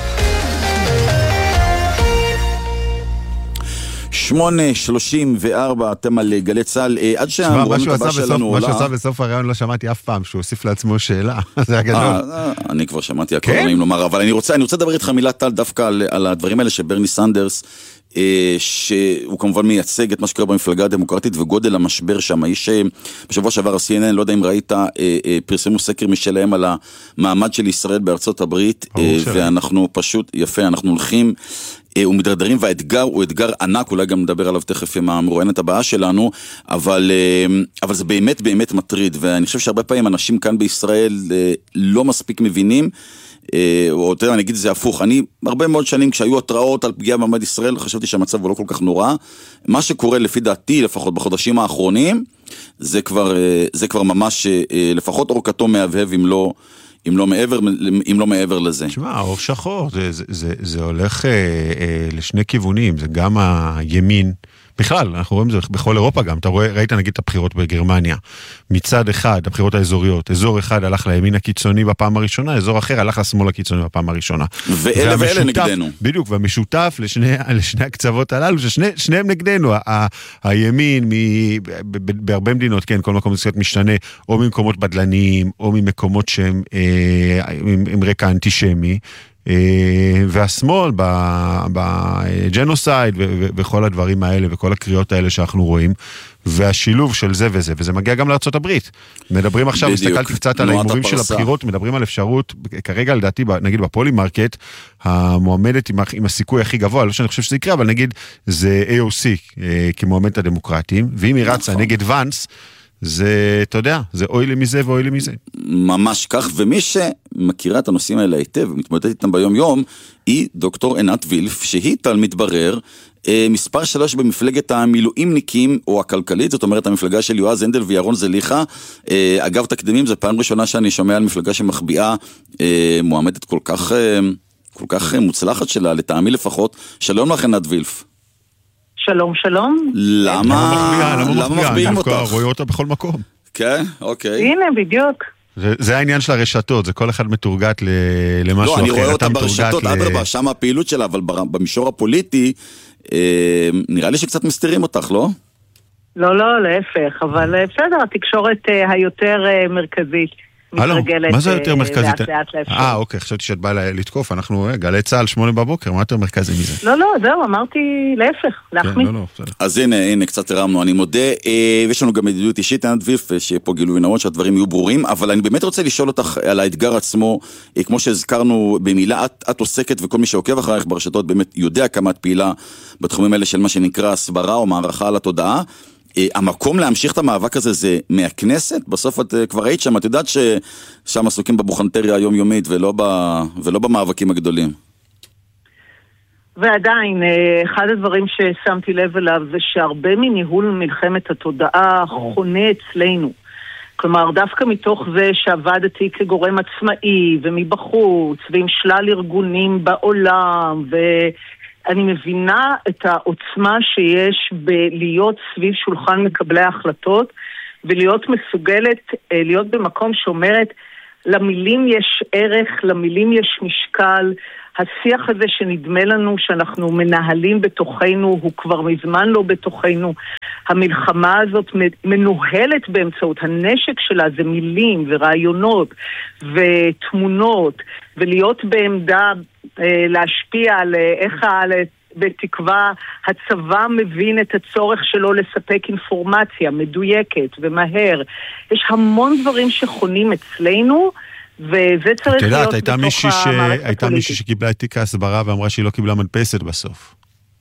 שמונה שלושים וארבע, אתם על גלי צהל, עד שהמורמת הבא שלנו עולה. מה שעשה בסוף הרעיון לא שמעתי אף פעם, שהוא הוסיף לעצמו שאלה, זה היה גדול. אני כבר שמעתי הכל נעים לומר, אבל אני רוצה לדבר איתך מילה טל דווקא על הדברים האלה שברני סנדרס, שהוא כמובן מייצג את מה שקורה במפלגה הדמוקרטית וגודל המשבר שם. יש בשבוע שעבר ה-סי אן אן, לא יודע אם ראית, פרסמו סקר משלהם על המעמד של ישראל בארצות הברית, ואנחנו פשוט, יפה, אנחנו הולכים ומדרדרים, והאתגר הוא אתגר ענק, אולי גם נדבר עליו תכף עם המרואיינת הבאה שלנו, אבל, אבל זה באמת באמת מטריד, ואני חושב שהרבה פעמים אנשים כאן בישראל לא מספיק מבינים, או יותר, אני אגיד זה הפוך, אני הרבה מאוד שנים כשהיו התראות על פגיעה במעמד ישראל, חשבתי שהמצב הוא לא כל כך נורא, מה שקורה לפי דעתי, לפחות בחודשים האחרונים, זה כבר, זה כבר ממש, לפחות אורכתו מהבהב אם לא, אם לא מעבר, אם לא מעבר לזה. תשמע, אור שחור, זה, זה, זה, זה הולך אה, אה, לשני כיוונים, זה גם הימין, בכלל, אנחנו רואים את זה בכל אירופה גם, אתה רואה, ראית נגיד את הבחירות בגרמניה, מצד אחד, הבחירות האזוריות, אזור אחד הלך לימין הקיצוני בפעם הראשונה, אזור אחר הלך לשמאל הקיצוני בפעם הראשונה. ואלה ואלה נגדנו. בדיוק, והמשותף לשני, לשני הקצוות הללו, ששניהם נגדנו, ה, הימין, מ, בהרבה מדינות, כן, כל מקום זה משתנה, או ממקומות בדלניים, או ממקומות שהם אה, עם, עם רקע אנטישמי, והשמאל בג'נוסייד וכל הדברים האלה וכל הקריאות האלה שאנחנו רואים, והשילוב של זה וזה, וזה מגיע גם לארצות הברית. מדברים עכשיו, הסתכלתי קצת על ההימורים של הבחירות, מדברים על אפשרות, כרגע לדעתי, נגיד בפולי מרקט, המועמדת עם הסיכוי הכי גבוה, לא שאני חושב שזה יקרה, אבל נגיד זה איי או סי כמועמדת הדמוקרטים, ואם היא רצה נגד ונס, זה, אתה יודע, זה אוי לי מזה ואוי לי מזה. ממש כך, ומי שמכירה את הנושאים האלה היטב, ומתמודדת איתם ביום יום, היא דוקטור עינת וילף, שהיא טל מתברר, מספר שלוש במפלגת המילואימניקים, או הכלכלית, זאת אומרת המפלגה של יועז הנדל וירון זליכה. אגב תקדימים, זו פעם ראשונה שאני שומע על מפלגה שמחביאה מועמדת כל כך, כל כך מוצלחת שלה, לטעמי לפחות. שלום לך עינת וילף. שלום, שלום. למה? למה מחביאים אותך? רואה אותה בכל מקום. כן, אוקיי. הנה, בדיוק. זה העניין של הרשתות, זה כל אחד מתורגת למשהו אחר. לא, אני רואה אותה ברשתות, אדרבה, שם הפעילות שלה, אבל במישור הפוליטי, נראה לי שקצת מסתירים אותך, לא? לא, לא, להפך, אבל בסדר, התקשורת היותר מרכזית. מתרגלת מה זה יותר מרכזי? לאט לאט לאפשר. אה, אוקיי, חשבתי שאת באה לתקוף, אנחנו גלי צהל שמונה בבוקר, מה יותר מרכזי מזה? לא, לא, זהו, אמרתי להפך, להחמיא. כן, לא, לא, אז הנה, הנה, קצת הרמנו, אני מודה, ויש לנו גם ידידות אישית, ענת וילף, שיהיה פה גילוי נאות שהדברים יהיו ברורים, אבל אני באמת רוצה לשאול אותך על האתגר עצמו, כמו שהזכרנו במילה, את, את עוסקת וכל מי שעוקב אחריך ברשתות באמת יודע כמה את פעילה בתחומים האלה של מה שנקרא הסברה או מערכה על התודעה. המקום להמשיך את המאבק הזה זה מהכנסת? בסוף את כבר היית שם, את יודעת ששם עסוקים בבוכנטריה היומיומית ולא, ב, ולא במאבקים הגדולים. ועדיין, אחד הדברים ששמתי לב אליו זה שהרבה מניהול מלחמת התודעה חונה אצלנו. כלומר, דווקא מתוך זה שעבדתי כגורם עצמאי ומבחוץ ועם שלל ארגונים בעולם, ואני מבינה את העוצמה שיש בלהיות סביב שולחן מקבלי ההחלטות ולהיות מסוגלת להיות במקום שאומרת למילים יש ערך, למילים יש משקל. השיח הזה שנדמה לנו שאנחנו מנהלים בתוכנו הוא כבר מזמן לא בתוכנו. המלחמה הזאת מנוהלת באמצעות הנשק שלה, זה מילים ורעיונות ותמונות, ולהיות בעמדה להשפיע על איך בתקווה הצבא מבין את הצורך שלו לספק אינפורמציה מדויקת ומהר. יש המון דברים שחונים אצלנו, וזה צריך להיות בתוך המערכת הפוליטית. הייתה מישהי שקיבלה את תיק ההסברה ואמרה שהיא לא קיבלה מדפסת בסוף.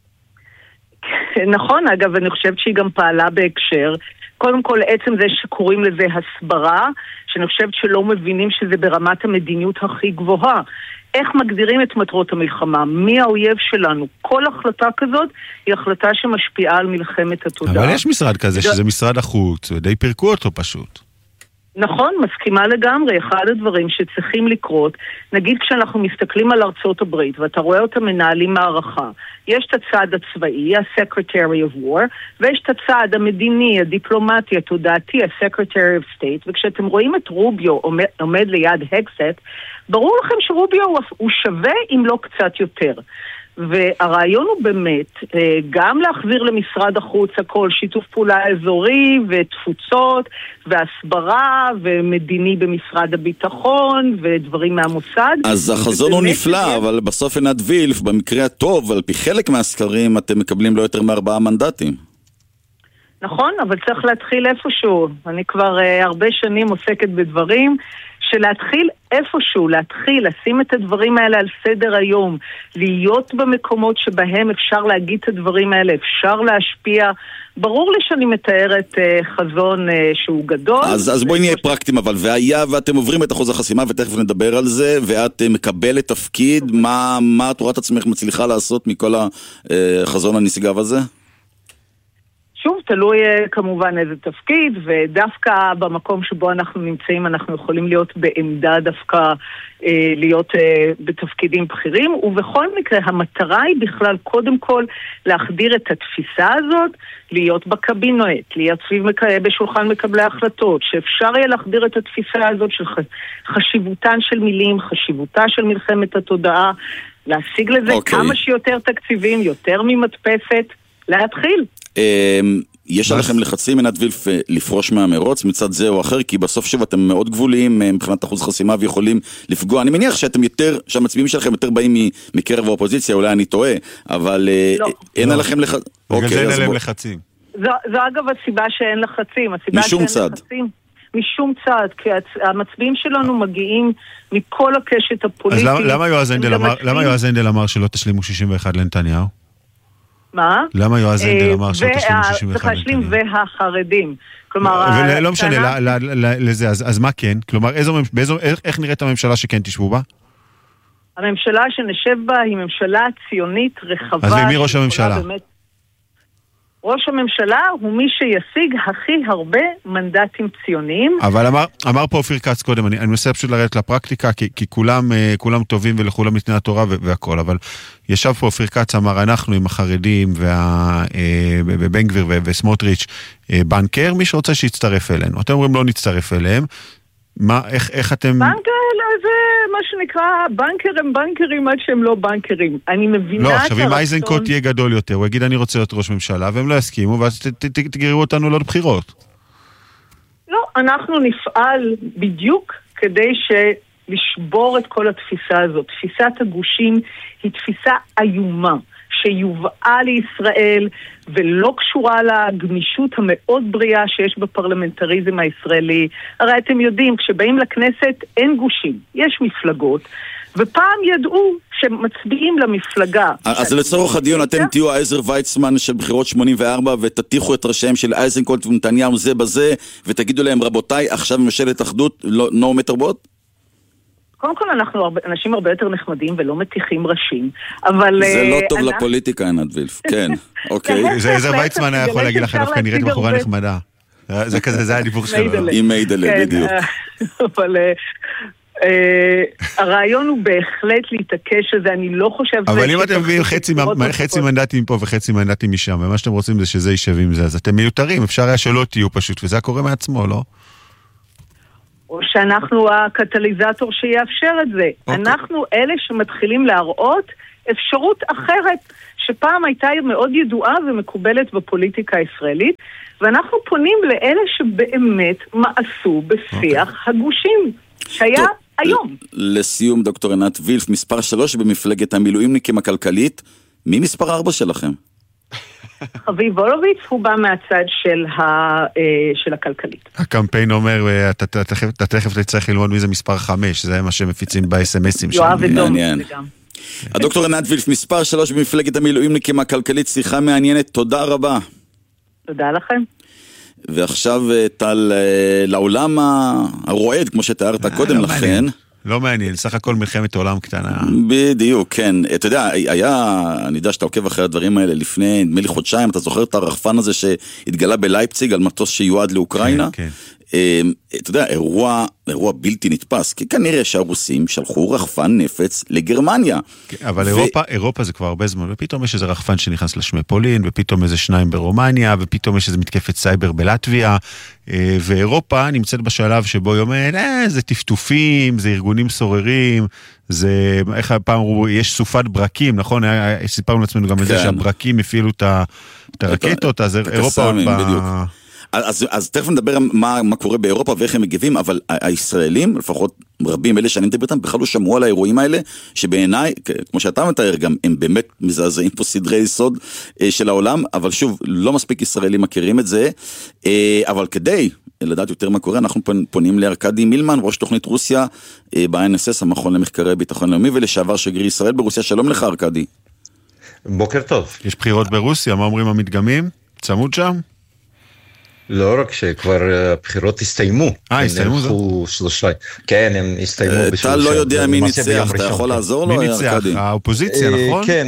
נכון, אגב, אני חושבת שהיא גם פעלה בהקשר. קודם כל, עצם זה שקוראים לזה הסברה, שאני חושבת שלא מבינים שזה ברמת המדיניות הכי גבוהה. איך מגדירים את מטרות המלחמה? מי האויב שלנו? כל החלטה כזאת היא החלטה שמשפיעה על מלחמת התודעה. אבל יש משרד כזה שזה משרד החוץ, ודי פירקו אותו פשוט. נכון, מסכימה לגמרי. אחד הדברים שצריכים לקרות, נגיד כשאנחנו מסתכלים על ארצות הברית, ואתה רואה אותם מנהלים מערכה, יש את הצד הצבאי, ה-Secretary of War, ויש את הצד המדיני, הדיפלומטי, התודעתי, ה-Secretary of State, וכשאתם רואים את רוביו עומד, עומד ליד הקסט, ברור לכם שרוביו הוא שווה אם לא קצת יותר. והרעיון הוא באמת גם להחזיר למשרד החוץ הכל, שיתוף פעולה אזורי ותפוצות והסברה ומדיני במשרד הביטחון ודברים מהמוסד. אז החזון הוא נפלא, אבל בסוף ענת וילף, במקרה הטוב, על פי חלק מהסקרים אתם מקבלים לא יותר מארבעה מנדטים. נכון, אבל צריך להתחיל איפשהו. אני כבר הרבה שנים עוסקת בדברים שלהתחיל איפשהו, להתחיל, לשים את הדברים האלה על סדר היום, להיות במקומות שבהם אפשר להגיד את הדברים האלה, אפשר להשפיע. ברור לי שאני מתארת uh, חזון uh, שהוא גדול. אז, אז בואי נהיה פרקטיים, אבל והיה ואתם עוברים את אחוז החסימה, ותכף נדבר על זה, ואת uh, מקבלת תפקיד, מה, מה תורת עצמך מצליחה לעשות מכל החזון הנשגב הזה? שוב, תלוי כמובן איזה תפקיד, ודווקא במקום שבו אנחנו נמצאים אנחנו יכולים להיות בעמדה דווקא אה, להיות אה, בתפקידים בכירים, ובכל מקרה המטרה היא בכלל קודם כל להחדיר את התפיסה הזאת, להיות בקבינט, להיות סביב מק... בשולחן מקבלי ההחלטות, שאפשר יהיה להחדיר את התפיסה הזאת של חשיבותן של מילים, חשיבותה של מלחמת התודעה, להשיג לזה okay. כמה שיותר תקציבים, יותר ממדפסת, להתחיל. יש עליכם לחצים, ענת וילף, לפרוש מהמרוץ מצד זה או אחר, כי בסוף שוב אתם מאוד גבוליים מבחינת אחוז חסימה ויכולים לפגוע. אני מניח שאתם יותר, שהמצביעים שלכם יותר באים מקרב האופוזיציה, אולי אני טועה, אבל אין עליכם לחצים. בגלל זה אין עליהם לחצים. זו אגב הסיבה שאין לחצים. משום צד. משום צד, כי המצביעים שלנו מגיעים מכל הקשת הפוליטית. אז למה יועז הנדל אמר שלא תשלימו שישים ואחת לנתניהו? מה? למה יועז הנדל אמר שלא תשלימו שישים ואחת צריך להשלים והחרדים. כלומר, לא משנה, לזה, אז מה כן? כלומר, איך נראית הממשלה שכן תשבו בה? הממשלה שנשב בה היא ממשלה ציונית רחבה. אז מי ראש הממשלה? ראש הממשלה הוא מי שישיג הכי הרבה מנדטים ציוניים. אבל אמר, אמר פה אופיר כץ קודם, אני, אני מנסה פשוט לרדת לפרקטיקה, כי, כי כולם, כולם טובים ולכולם מתני התורה והכל, אבל ישב פה אופיר כץ, אמר, אנחנו עם החרדים ובן גביר וסמוטריץ' בנקר, מי שרוצה שיצטרף אלינו. אתם אומרים לא נצטרף אליהם. מה, איך, איך אתם... בנקר זה מה שנקרא, בנקר הם בנקרים עד שהם לא בנקרים. אני מבינה... לא, עכשיו אם אייזנקוט תהיה גדול יותר, הוא יגיד אני רוצה להיות ראש ממשלה, והם לא יסכימו, ואז תגררו אותנו לא לבחירות. לא, אנחנו נפעל בדיוק כדי לשבור את כל התפיסה הזאת. תפיסת הגושים היא תפיסה איומה, שיובאה לישראל ולא קשורה לגמישות המאוד בריאה שיש בפרלמנטריזם הישראלי. הרי אתם יודעים, כשבאים לכנסת אין גושים, יש מפלגות, ופעם ידעו שמצביעים למפלגה. אז לצורך הדיון אתם תהיו העזר ויצמן של בחירות שמונים וארבע ותתיחו את ראשיהם של אייזנקוט ונתניהו זה בזה ותגידו להם רבותיי עכשיו ממשלת אחדות לא מטר בוט? קודם כל אנחנו הרבה, אנשים הרבה יותר נחמדים ולא מתיחים ראשים, אבל... זה לא טוב לפוליטיקה, עינת וילף, כן, אוקיי. זה עזר ויצמן היה יכול להגיד לכם, דווקא נראית בחורה נחמדה. זה כזה, זה הדיווח שלו. עם מיידלה, בדיוק. אבל הרעיון הוא בהחלט להתעקש שזה, אני לא חושב... אבל אם אתם מביאים חצי מנדטים פה וחצי מנדטים משם, ומה שאתם רוצים זה שזה יישב עם זה, אז אתם מיותרים, אפשר היה שלא תהיו פשוט, וזה קורה מעצמו, לא? או שאנחנו הקטליזטור שיאפשר את זה. Okay. אנחנו אלה שמתחילים להראות אפשרות אחרת, שפעם הייתה מאוד ידועה ומקובלת בפוליטיקה הישראלית, ואנחנו פונים לאלה שבאמת מעשו בשיח okay. הגושים, שהיה טוב, היום. לסיום, דוקטור עינת וילף, מספר שלוש במפלגת המילואימניקים הכלכלית, מי מספר ארבע שלכם? חביב וולוביץ הוא בא מהצד של, ה, של הכלכלית. הקמפיין אומר, אתה תכף תצטרך ללמוד מי זה מספר חמש, זה מה שמפיצים ב-אס אם אסים שלנו. יואב ודום, זה גם. הדוקטור עינת וילף, מספר שלוש במפלגת המילואימניקים הכלכלית, שיחה מעניינת, תודה רבה. תודה לכם. ועכשיו טל, לעולם הרועד, כמו שתיארת קודם לכן. לא מעניין, סך הכל מלחמת העולם קטנה. בדיוק, כן. אתה יודע, היה, אני יודע שאתה עוקב אחרי הדברים האלה לפני, נדמה לי חודשיים, אתה זוכר את הרחפן הזה שהתגלה בלייפציג על מטוס שיועד לאוקראינה? כן, כן. אתה יודע, אירוע, אירוע בלתי נתפס, כי כנראה שהרוסים שלחו רחפן נפץ לגרמניה. אבל ו... אירופה, אירופה זה כבר הרבה זמן, ופתאום יש איזה רחפן שנכנס לשמי פולין, ופתאום איזה שניים ברומניה, ופתאום יש איזה מתקפת סייבר בלטביה, ואירופה נמצאת בשלב שבו היא אומרת, אה, זה טפטופים, זה ארגונים סוררים, זה, איך הפעם אמרו, יש סופת ברקים, נכון? סיפרנו לעצמנו גם את זה שהברקים הפעילו את הרקטות, אז אירופה עוד ב... אז, אז תכף נדבר מה, מה קורה באירופה ואיך הם מגיבים, אבל הישראלים, לפחות רבים אלה שאני מדבר איתם, בכלל לא שמעו על האירועים האלה, שבעיניי, כמו שאתה מתאר גם, הם באמת מזעזעים פה סדרי יסוד אה, של העולם, אבל שוב, לא מספיק ישראלים מכירים את זה, אה, אבל כדי לדעת יותר מה קורה, אנחנו פונים לארקדי מילמן, ראש תוכנית רוסיה, אה, ב-איי אן אס אס, המכון למחקרי ביטחון לאומי, ולשעבר שגריר ישראל ברוסיה. שלום לך, ארקדי. בוקר טוב. יש בחירות ברוסיה, מה אומרים המדגמים? צמוד שם? לא רק שכבר הבחירות הסתיימו. אה, הסתיימו זה? שלושה. כן, הם הסתיימו. אתה לא יודע מי ניצח, אתה יכול לעזור לו? מי ניצח? האופוזיציה, נכון? כן,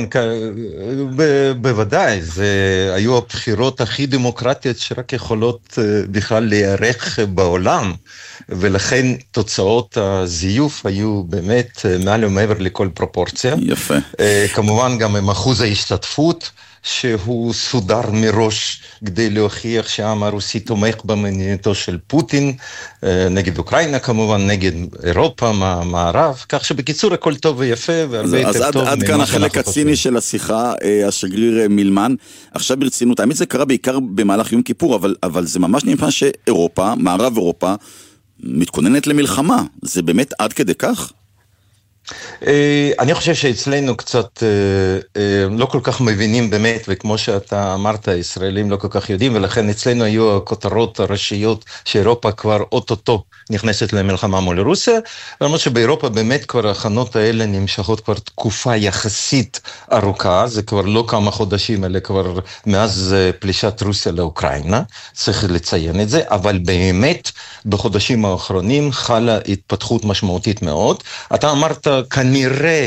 בוודאי. היו הבחירות הכי דמוקרטיות שרק יכולות בכלל להיערך בעולם, ולכן תוצאות הזיוף היו באמת מעל ומעבר לכל פרופורציה. יפה. כמובן גם עם אחוז ההשתתפות, שהוא סודר מראש כדי להוכיח שהעם הרוסי תומך במדיניותו של פוטין, נגד אוקראינה כמובן, נגד אירופה, מערב, כך שבקיצור הכל טוב ויפה והרבה יותר עד, טוב. אז עד כאן החלק הציני של השיחה, השגריר מילמן. עכשיו ברצינות, האמת זה קרה בעיקר במהלך יום כיפור, אבל, אבל זה ממש נראה שאירופה, מערב אירופה, מתכוננת למלחמה. זה באמת עד כדי כך? אני חושב שאצלנו קצת לא כל כך מבינים באמת, וכמו שאתה אמרת, ישראלים לא כל כך יודעים, ולכן אצלנו היו הכותרות הראשיות שאירופה כבר אוטוטו נכנסת למלחמה מול רוסיה, למרות שבאירופה באמת כבר ההכנות האלה נמשכות כבר תקופה יחסית ארוכה, זה כבר לא כמה חודשים, אלא כבר מאז פלישת רוסיה לאוקראינה, צריך לציין את זה, אבל באמת בחודשים האחרונים חלה התפתחות משמעותית מאוד. אתה אמרת כנראה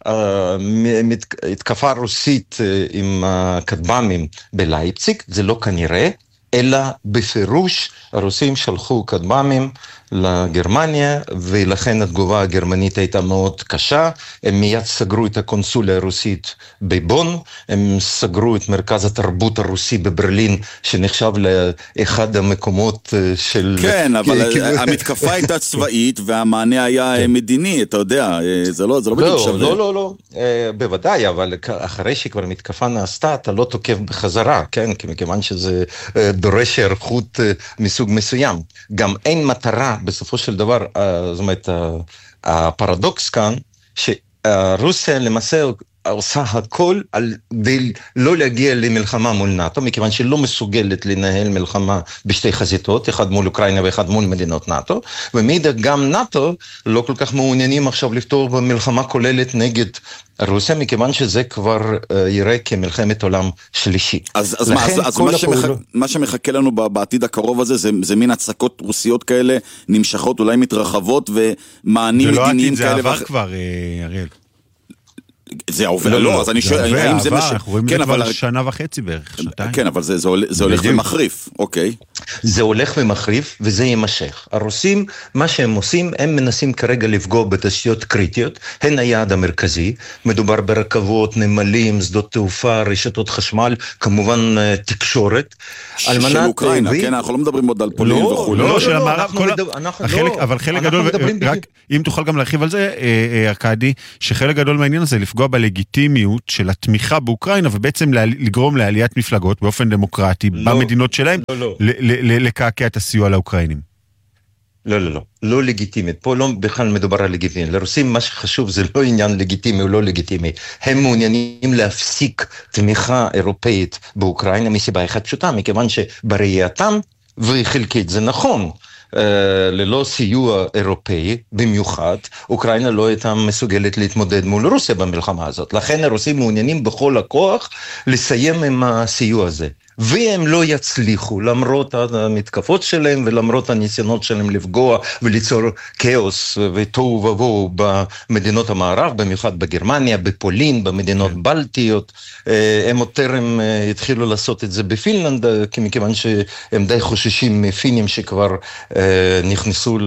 התקפה רוסית עם כטב"מים בלייפציג, זה לא כנראה, אלא בפירוש הרוסים שלחו כטב"מים לגרמניה, ולכן התגובה הגרמנית הייתה מאוד קשה. הם מיד סגרו את הקונסוליה הרוסית בבון, הם סגרו את מרכז התרבות הרוסי בברלין, שנחשב לאחד המקומות של... כן, אבל המתקפה הייתה צבאית, והמענה היה מדיני, אתה יודע, זה לא בדיוק שווה. לא, לא, לא, בוודאי, אבל אחרי שכבר מתקפה נעשתה, אתה לא תוקף בחזרה, כן, מכיוון שזה דורש הערכות מסוג מסוים. גם אין מטרה בסופו של דבר, זאת אומרת, הפרדוקס כאן, שרוסיה למעשה עושה הכל כדי לא להגיע למלחמה מול נאטו, מכיוון שלא מסוגלת לנהל מלחמה בשתי חזיתות, אחד מול אוקראינה ואחד מול מדינות נאטו, ומידע גם נאטו לא כל כך מעוניינים עכשיו לפתור במלחמה כוללת נגד רוסיה, מכיוון שזה כבר יראה כמלחמת עולם שלישי. אז, אז, מה, אז, אז מה, שמח, הפעול... מה שמחכה לנו בעתיד הקרוב הזה, זה, זה מין הצקות רוסיות כאלה, נמשכות, אולי מתרחבות, ומענים מדיניים כאלה. זה לא עתיד, זה עבר כבר, אריאל. זה עובר, לא, אז אני שואל, האם זה מה ש... אנחנו רואים את זה כבר שנה וחצי בערך, שנתיים. כן, אבל זה הולך ומחריף, אוקיי. זה הולך ומחריף, וזה יימשך. הרוסים, מה שהם עושים, הם מנסים כרגע לפגוע בתשתיות קריטיות, הן היעד המרכזי, מדובר ברכבות, נמלים, שדות תעופה, רשתות חשמל, כמובן תקשורת. של אוקראינה, כן, אנחנו לא מדברים עוד על פולין וכו'. לא, של המערב, אבל חלק גדול, רק אם תוכל גם להרחיב על זה, ארקדי, שחלק גדול מהעניין הזה לפגוע בלגיטימיות של התמיכה באוקראינה, ובעצם לגרום לעליית מפלגות באופן דמוקרטי במדינות שלהם, לקעקע את הסיוע לאוקראינים. לא, לא, לא. לא לגיטימית. פה לא בכלל מדובר על לגיטימי. לרוסים מה שחשוב זה לא עניין לגיטימי או לא לגיטימי. הם מעוניינים להפסיק תמיכה אירופאית באוקראינה מסיבה אחת פשוטה, מכיוון שבראייתם, וחלקית זה נכון, ללא סיוע אירופאי, במיוחד, אוקראינה לא הייתה מסוגלת להתמודד מול רוסיה במלחמה הזאת. לכן הרוסים מעוניינים בכל הכוח לסיים עם הסיוע הזה. והם לא יצליחו, למרות המתקפות שלהם ולמרות הניסיונות שלהם לפגוע וליצור כאוס ותוהו ובוהו במדינות המערב, במיוחד בגרמניה, בפולין, במדינות בלטיות. הם יותר הם התחילו לעשות את זה בפינלנד, מכיוון שהם די חוששים מפינים שכבר נכנסו,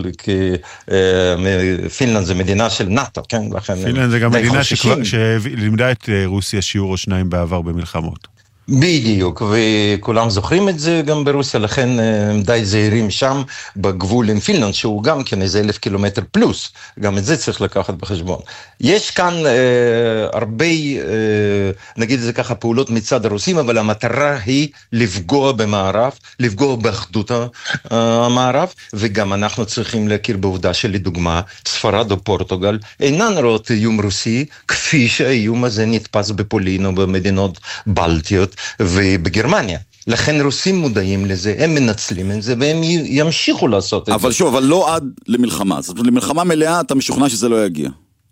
פינלנד זה מדינה של נאטו, כן? פינלנד זה גם מדינה שלימדה את רוסיה שיעור או שניים בעבר במלחמות. בדיוק, וכולם זוכרים את זה גם ברוסיה, לכן הם די זהירים שם בגבול עם פינלנד, שהוא גם כן איזה אלף קילומטר פלוס, גם את זה צריך לקחת בחשבון. יש כאן אה, הרבה, אה, נגיד זה ככה, פעולות מצד הרוסים, אבל המטרה היא לפגוע במערב, לפגוע באחדות המערב, וגם אנחנו צריכים להכיר בעובדה שלדוגמה, ספרד או פורטוגל אינן רואות איום רוסי, כפי שהאיום הזה נתפס בפולין או במדינות בלטיות, ובגרמניה. לכן רוסים מודעים לזה, הם מנצלים את זה, והם ימשיכו לעשות את זה. אבל שוב, אבל לא עד למלחמה. זאת אומרת, למלחמה מלאה אתה משוכנע שזה לא יגיע.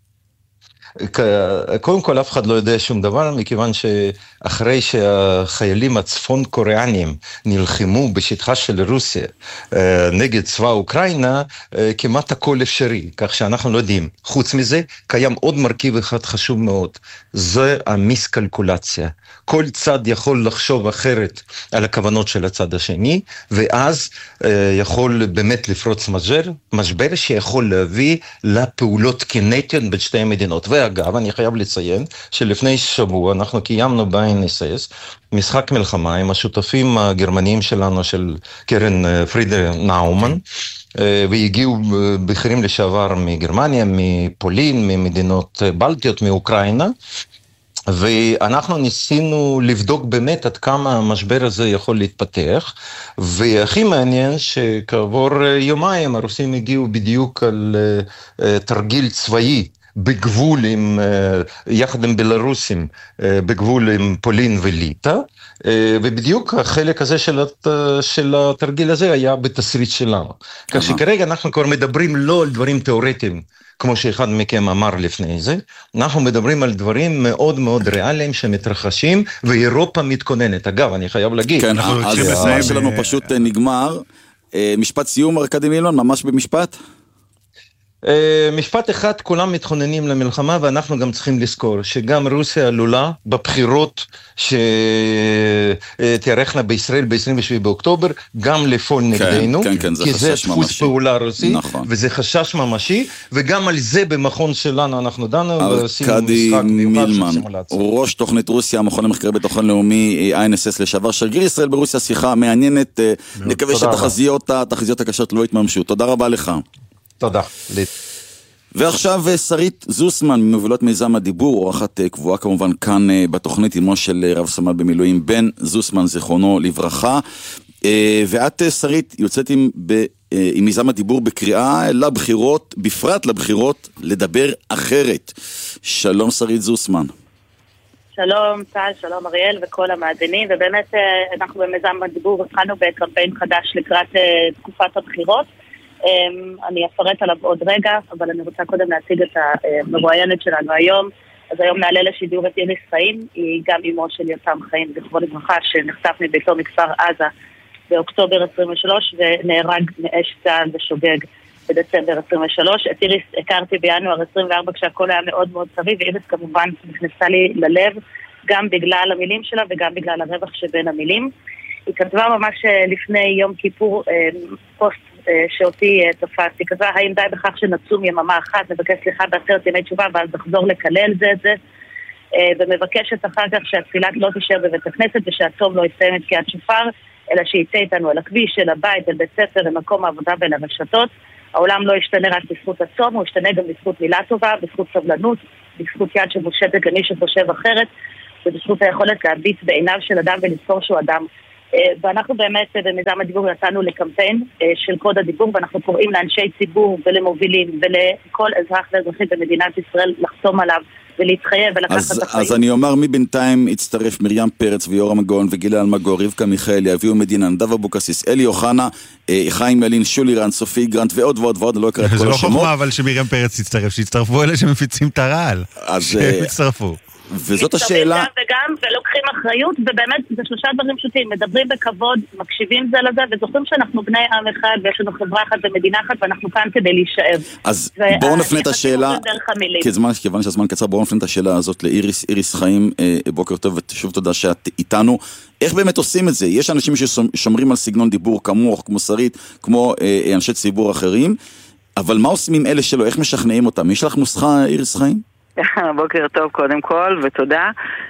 קודם כל אף אחד לא יודע שום דבר, מכיוון שאחרי שהחיילים הצפון קוריאנים נלחמו בשטחה של רוסיה נגד צבא אוקראינה, כמעט הכל אפשרי, כך שאנחנו לא יודעים. חוץ מזה, קיים עוד מרכיב אחד חשוב מאוד, זה המיסקלקולציה. כל צד יכול לחשוב אחרת על הכוונות של הצד השני, ואז יכול באמת לפרוץ משבר, משבר שיכול להביא לפעולות קינטיות בין שתי המדינות. ואגב, אני חייב לציין שלפני שבוע אנחנו קיימנו ב-אן אס אס משחק מלחמה עם השותפים הגרמניים שלנו, של קרן פרידה נאומן, והגיעו בכירים לשעבר מגרמניה, מפולין, ממדינות בלטיות, מאוקראינה, ואנחנו ניסינו לבדוק באמת עד כמה המשבר הזה יכול להתפתח, והכי מעניין שכעבור יומיים הרוסים הגיעו בדיוק על תרגיל צבאי בגבול עם, יחד עם בלרוסים, בגבול עם פולין וליטא, ובדיוק החלק הזה של, של התרגיל הזה היה בתסריט שלנו. כך שכרגע אנחנו כבר מדברים לא על דברים תיאורטיים, כמו שאחד מכם אמר לפני זה, אנחנו מדברים על דברים מאוד מאוד ריאליים שמתרחשים, ואירופה מתכוננת. אגב, אני חייב להגיד. כן, אז הזמן שלנו פשוט נגמר. משפט סיום, ארקדי מילון, ממש במשפט? משפט אחד, כולם מתכוננים למלחמה, ואנחנו גם צריכים לזכור שגם רוסיה עלולה בבחירות שתארכנה בישראל ב-עשרים ושבעה באוקטובר, גם לפעול נגדנו, כן, כן, זה כי זה דפוס פעולה רוסי, נכון. וזה חשש ממשי, וגם על זה במכון שלנו אנחנו דנו, ארקדי מילמן, ראש תוכנית רוסיה, המכון המחקרי ביטחון לאומי, ה-אן אס אס לשעבר, שגריר ישראל ברוסיה, שיחה מעניינת, נקווה שהתחזיות הקשות לא יתממשו. תודה רבה לך. תודה. ועכשיו שרית זוסמן, ממובילות מיזם הדיבור, אורחת קבועה כמובן כאן בתוכנית, אמו של רב סמל במילואים בן זוסמן, זיכרונו לברכה. ואת שרית יוצאת עם עם מיזם הדיבור בקריאה לבחירות, בפרט לבחירות, לדבר אחרת. שלום שרית זוסמן. שלום טל, שלום אריאל וכל המאזינים, ובאמת אנחנו במיזם הדיבור התחלנו בקמפיין חדש לקראת תקופת הבחירות. אני אפרט עליו עוד רגע, אבל אני רוצה קודם להציג את המרואיינת שלנו היום. אז היום נעלה לשידור את איריס חיים, היא גם אמו של יותם חיים, זכרו לברכה, שנחטף מביתו מכפר עזה באוקטובר עשרים ושלוש, ונהרג מאש צה"ל בשוגג בדצמבר עשרים ושלוש. את איריס הכרתי בינואר עשרים וארבע כשהכל היה מאוד מאוד סביב, ואיריס כמובן נכנסה לי ללב, גם בגלל המילים שלה וגם בגלל הרווח שבין המילים. היא כתבה ממש לפני יום כיפור פוסט שאותי תפסתי, כתבה, האם די בכך שנצום יממה אחת, מבקש סליחה בעשרת ימי תשובה, ואז נחזור לקלל זה את זה, ומבקשת אחר כך שהתפילה לא תישאר בבית הכנסת, ושהצום לא יסיים את תקיעת שופר, אלא שיצא איתנו אל הכביש, אל הבית, אל בית ספר, למקום העבודה ואל הרשתות. העולם לא ישתנה רק בזכות הצום, הוא ישתנה גם בזכות מילה טובה, בזכות סבלנות, בזכות יד שמושטת למי שחושב אחרת, ובזכות היכולת להביט בעיניו של אדם ולזכור שהוא אדם. ואנחנו באמת במיזם הדיבור יצאנו לקמפיין של קוד הדיבור, ואנחנו קוראים לאנשי ציבור ולמובילים ולכל אזרח ואזרחית במדינת ישראל לחתום עליו ולהתחייב ולקחת אז, את החיים. אז אני אומר, מבינתיים הצטרף מרים פרץ ויורם מגון וגילה אלמגור, רבקה מיכאלי, אביהו מדינה, נדב אבוקסיס, אלי אוחנה, חיים ילין, שולי רן, סופי גרנט ועוד ועוד ועוד, לא אקרא את כל השמות. זה לא חוכמה אבל שמרים פרץ יצטרף, שיצטרפו אלה שמפיצים את הרעל, שהם יצטרפו. וזאת השאלה. וגם, ולוקחים אחריות, ובאמת, זה שלושה דברים פשוטים, מדברים בכבוד, מקשיבים זה לזה, וזוכרים שאנחנו בני עם אחד, ויש לנו חברה אחת ומדינה אחת, ואנחנו כאן כדי להישאב. אז בואו נפנה את השאלה, כיוון שהזמן קצר, בואו נפנה את השאלה הזאת לאיריס, איריס חיים, בוקר טוב, ושוב תודה שאת איתנו. איך באמת עושים את זה? יש אנשים ששומרים על סגנון דיבור כמוך, כמו שרית, כמו אנשי ציבור אחרים, אבל מה עושים עם אלה שלו? איך משכנעים אותם? יש לך נוסחה, איריס חיים? בוקר טוב קודם כל ותודה.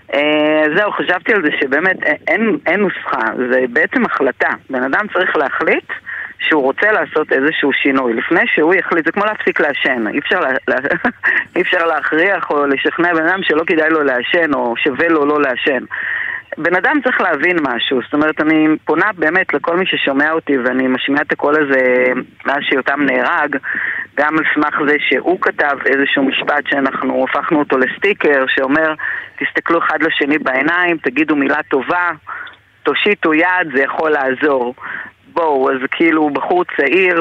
זהו, חשבתי על זה שבאמת אין, אין נוסחה, זה בעצם החלטה. בן אדם צריך להחליט שהוא רוצה לעשות איזשהו שינוי. לפני שהוא יחליט, זה כמו להפסיק לעשן. אי אפשר, לה, אי אפשר להכריח או לשכנע בן אדם שלא כדאי לו לעשן או שווה לו לא לעשן. בן אדם צריך להבין משהו, זאת אומרת, אני פונה באמת לכל מי ששומע אותי ואני משמיע את הקול הזה מאז שיותם נהרג, גם על סמך זה שהוא כתב איזשהו משפט שאנחנו הפכנו אותו לסטיקר שאומר, תסתכלו אחד לשני בעיניים, תגידו מילה טובה, תושיטו יד, זה יכול לעזור. בואו, אז כאילו בחור צעיר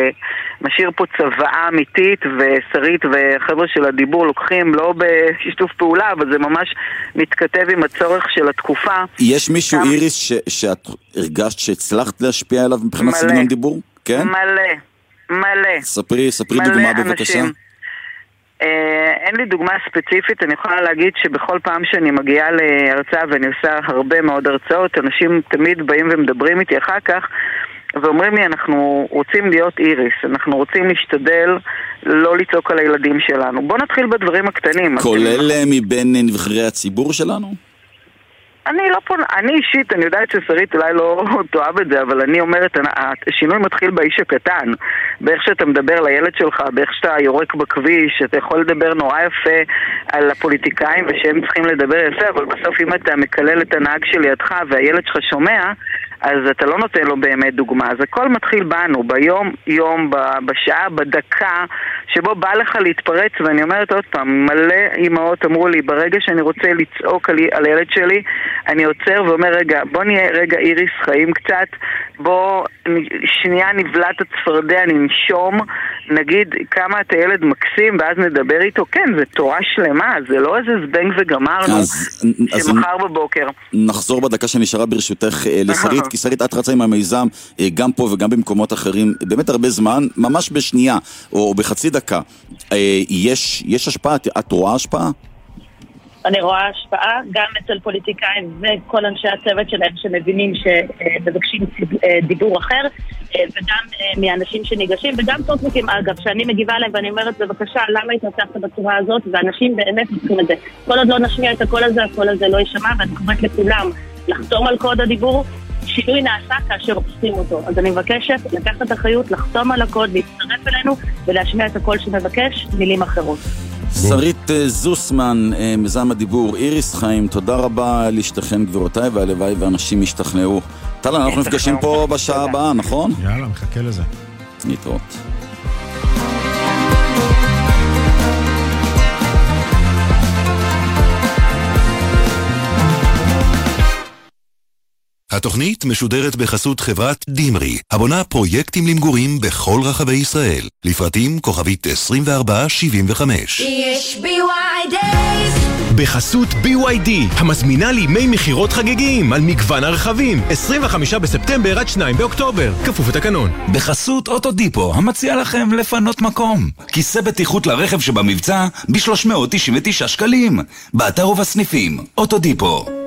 שמשאיר פה צבאה אמיתית, ושרית וחבר'ה של הדיבור לוקחים לא בשיתוף פעולה, אבל זה ממש מתכתב עם הצורך של התקופה. יש מישהו גם... איריס ש... שאת הרגשת שהצלחת להשפיע עליו מבחינת סגנון דיבור? כן? מלא, מלא. ספרי, ספרי מלא דוגמה אנשים. בבקשה. אין לי דוגמה ספציפית, אני יכולה להגיד שבכל פעם שאני מגיעה להרצאה ואני עושה הרבה מאוד הרצאות, אנשים תמיד באים ומדברים איתי אחר כך ואומרים לי, אנחנו רוצים להיות איריס, אנחנו רוצים להשתדל לא לצעוק על הילדים שלנו. בוא נתחיל בדברים הקטנים. כולל מבין נבחרי הציבור שלנו? אני לא פונה, אני אישית, אני יודעת ששרית אולי לא תאהב את זה, אבל אני אומרת, השינוי מתחיל באיש הקטן, באיך שאתה מדבר לילד שלך, באיך שאתה יורק בכביש, אתה יכול לדבר נורא יפה על הפוליטיקאים ושהם צריכים לדבר יפה, אבל בסוף אם אתה מקלל את הנהג שלידך והילד שלך שומע, אז אתה לא נותן לו באמת דוגמה. אז הכל מתחיל בנו, ביום, יום, בשעה, בדקה, שבו בא לך להתפרץ, ואני אומרת עוד פעם, מלא אמהות אמרו לי, ברגע שאני רוצה לצעוק על, על הילד שלי, אני עוצר ואומר, רגע, בוא נהיה רגע איריס חיים קצת, בוא שנייה נבלע את הצפרדע, ננשום, נגיד כמה אתה ילד מקסים, ואז נדבר איתו. כן, זה תורה שלמה, זה לא איזה זבנג וגמרנו, אז, שמחר אז בבוקר. נחזור בדקה שנשארה ברשותך לשרית, כי שרית, את רצה עם המיזם, גם פה וגם במקומות אחרים, באמת הרבה זמן, ממש בשנייה, או בחצי דקה. יש, יש השפעה, את רואה השפעה? אני רואה השפעה גם אצל פוליטיקאים וכל אנשי הצוות שלהם שמבינים שמבקשים דיבור אחר, וגם מאנשים שניגשים, וגם טוקבקים אגב, שאני מגיבה להם ואני אומרת בבקשה, למה התנצחת בצורה הזאת, ואנשים באמת צריכים את זה. כל עוד לא נשמיע את הקול הזה, הקול הזה לא יישמע, ואני קוראת לכולם לחתום על קוד הדיבור. שינוי נעשה כאשר עושים אותו. אז אני מבקשת לקחת אחריות, לחתום על הקוד, להצטרף אלינו ולהשמיע את הקול שמבקש מילים אחרות. שרית זוסמן, מיזם הדיבור, איריס חיים, תודה רבה להשתכן גבירותיי, והלוואי ואנשים ישתכנעו. טל, אנחנו נפגשים פה בשעה הבאה, נכון? יאללה, מחכה לזה. להתראות. התוכנית משודרת בחסות חברת דימרי, הבונה פרויקטים למגורים בכל רחבי ישראל. לפרטים כוכבית עשרים וארבע שבעים וחמש. יש בי וואי דייז בחסות בי וואי די, המזמינה לימי מחירות חגיגיים על מגוון הרכבים, עשרים וחמישה בספטמבר עד שניים באוקטובר, כפוף לתקנון. בחסות אוטודיפו, המציע לכם לפנות מקום. כיסא בטיחות לרכב שבמבצע ב-שלוש מאות תשעים ותשעה שקלים. באתר ובסניפים, אוטודיפו.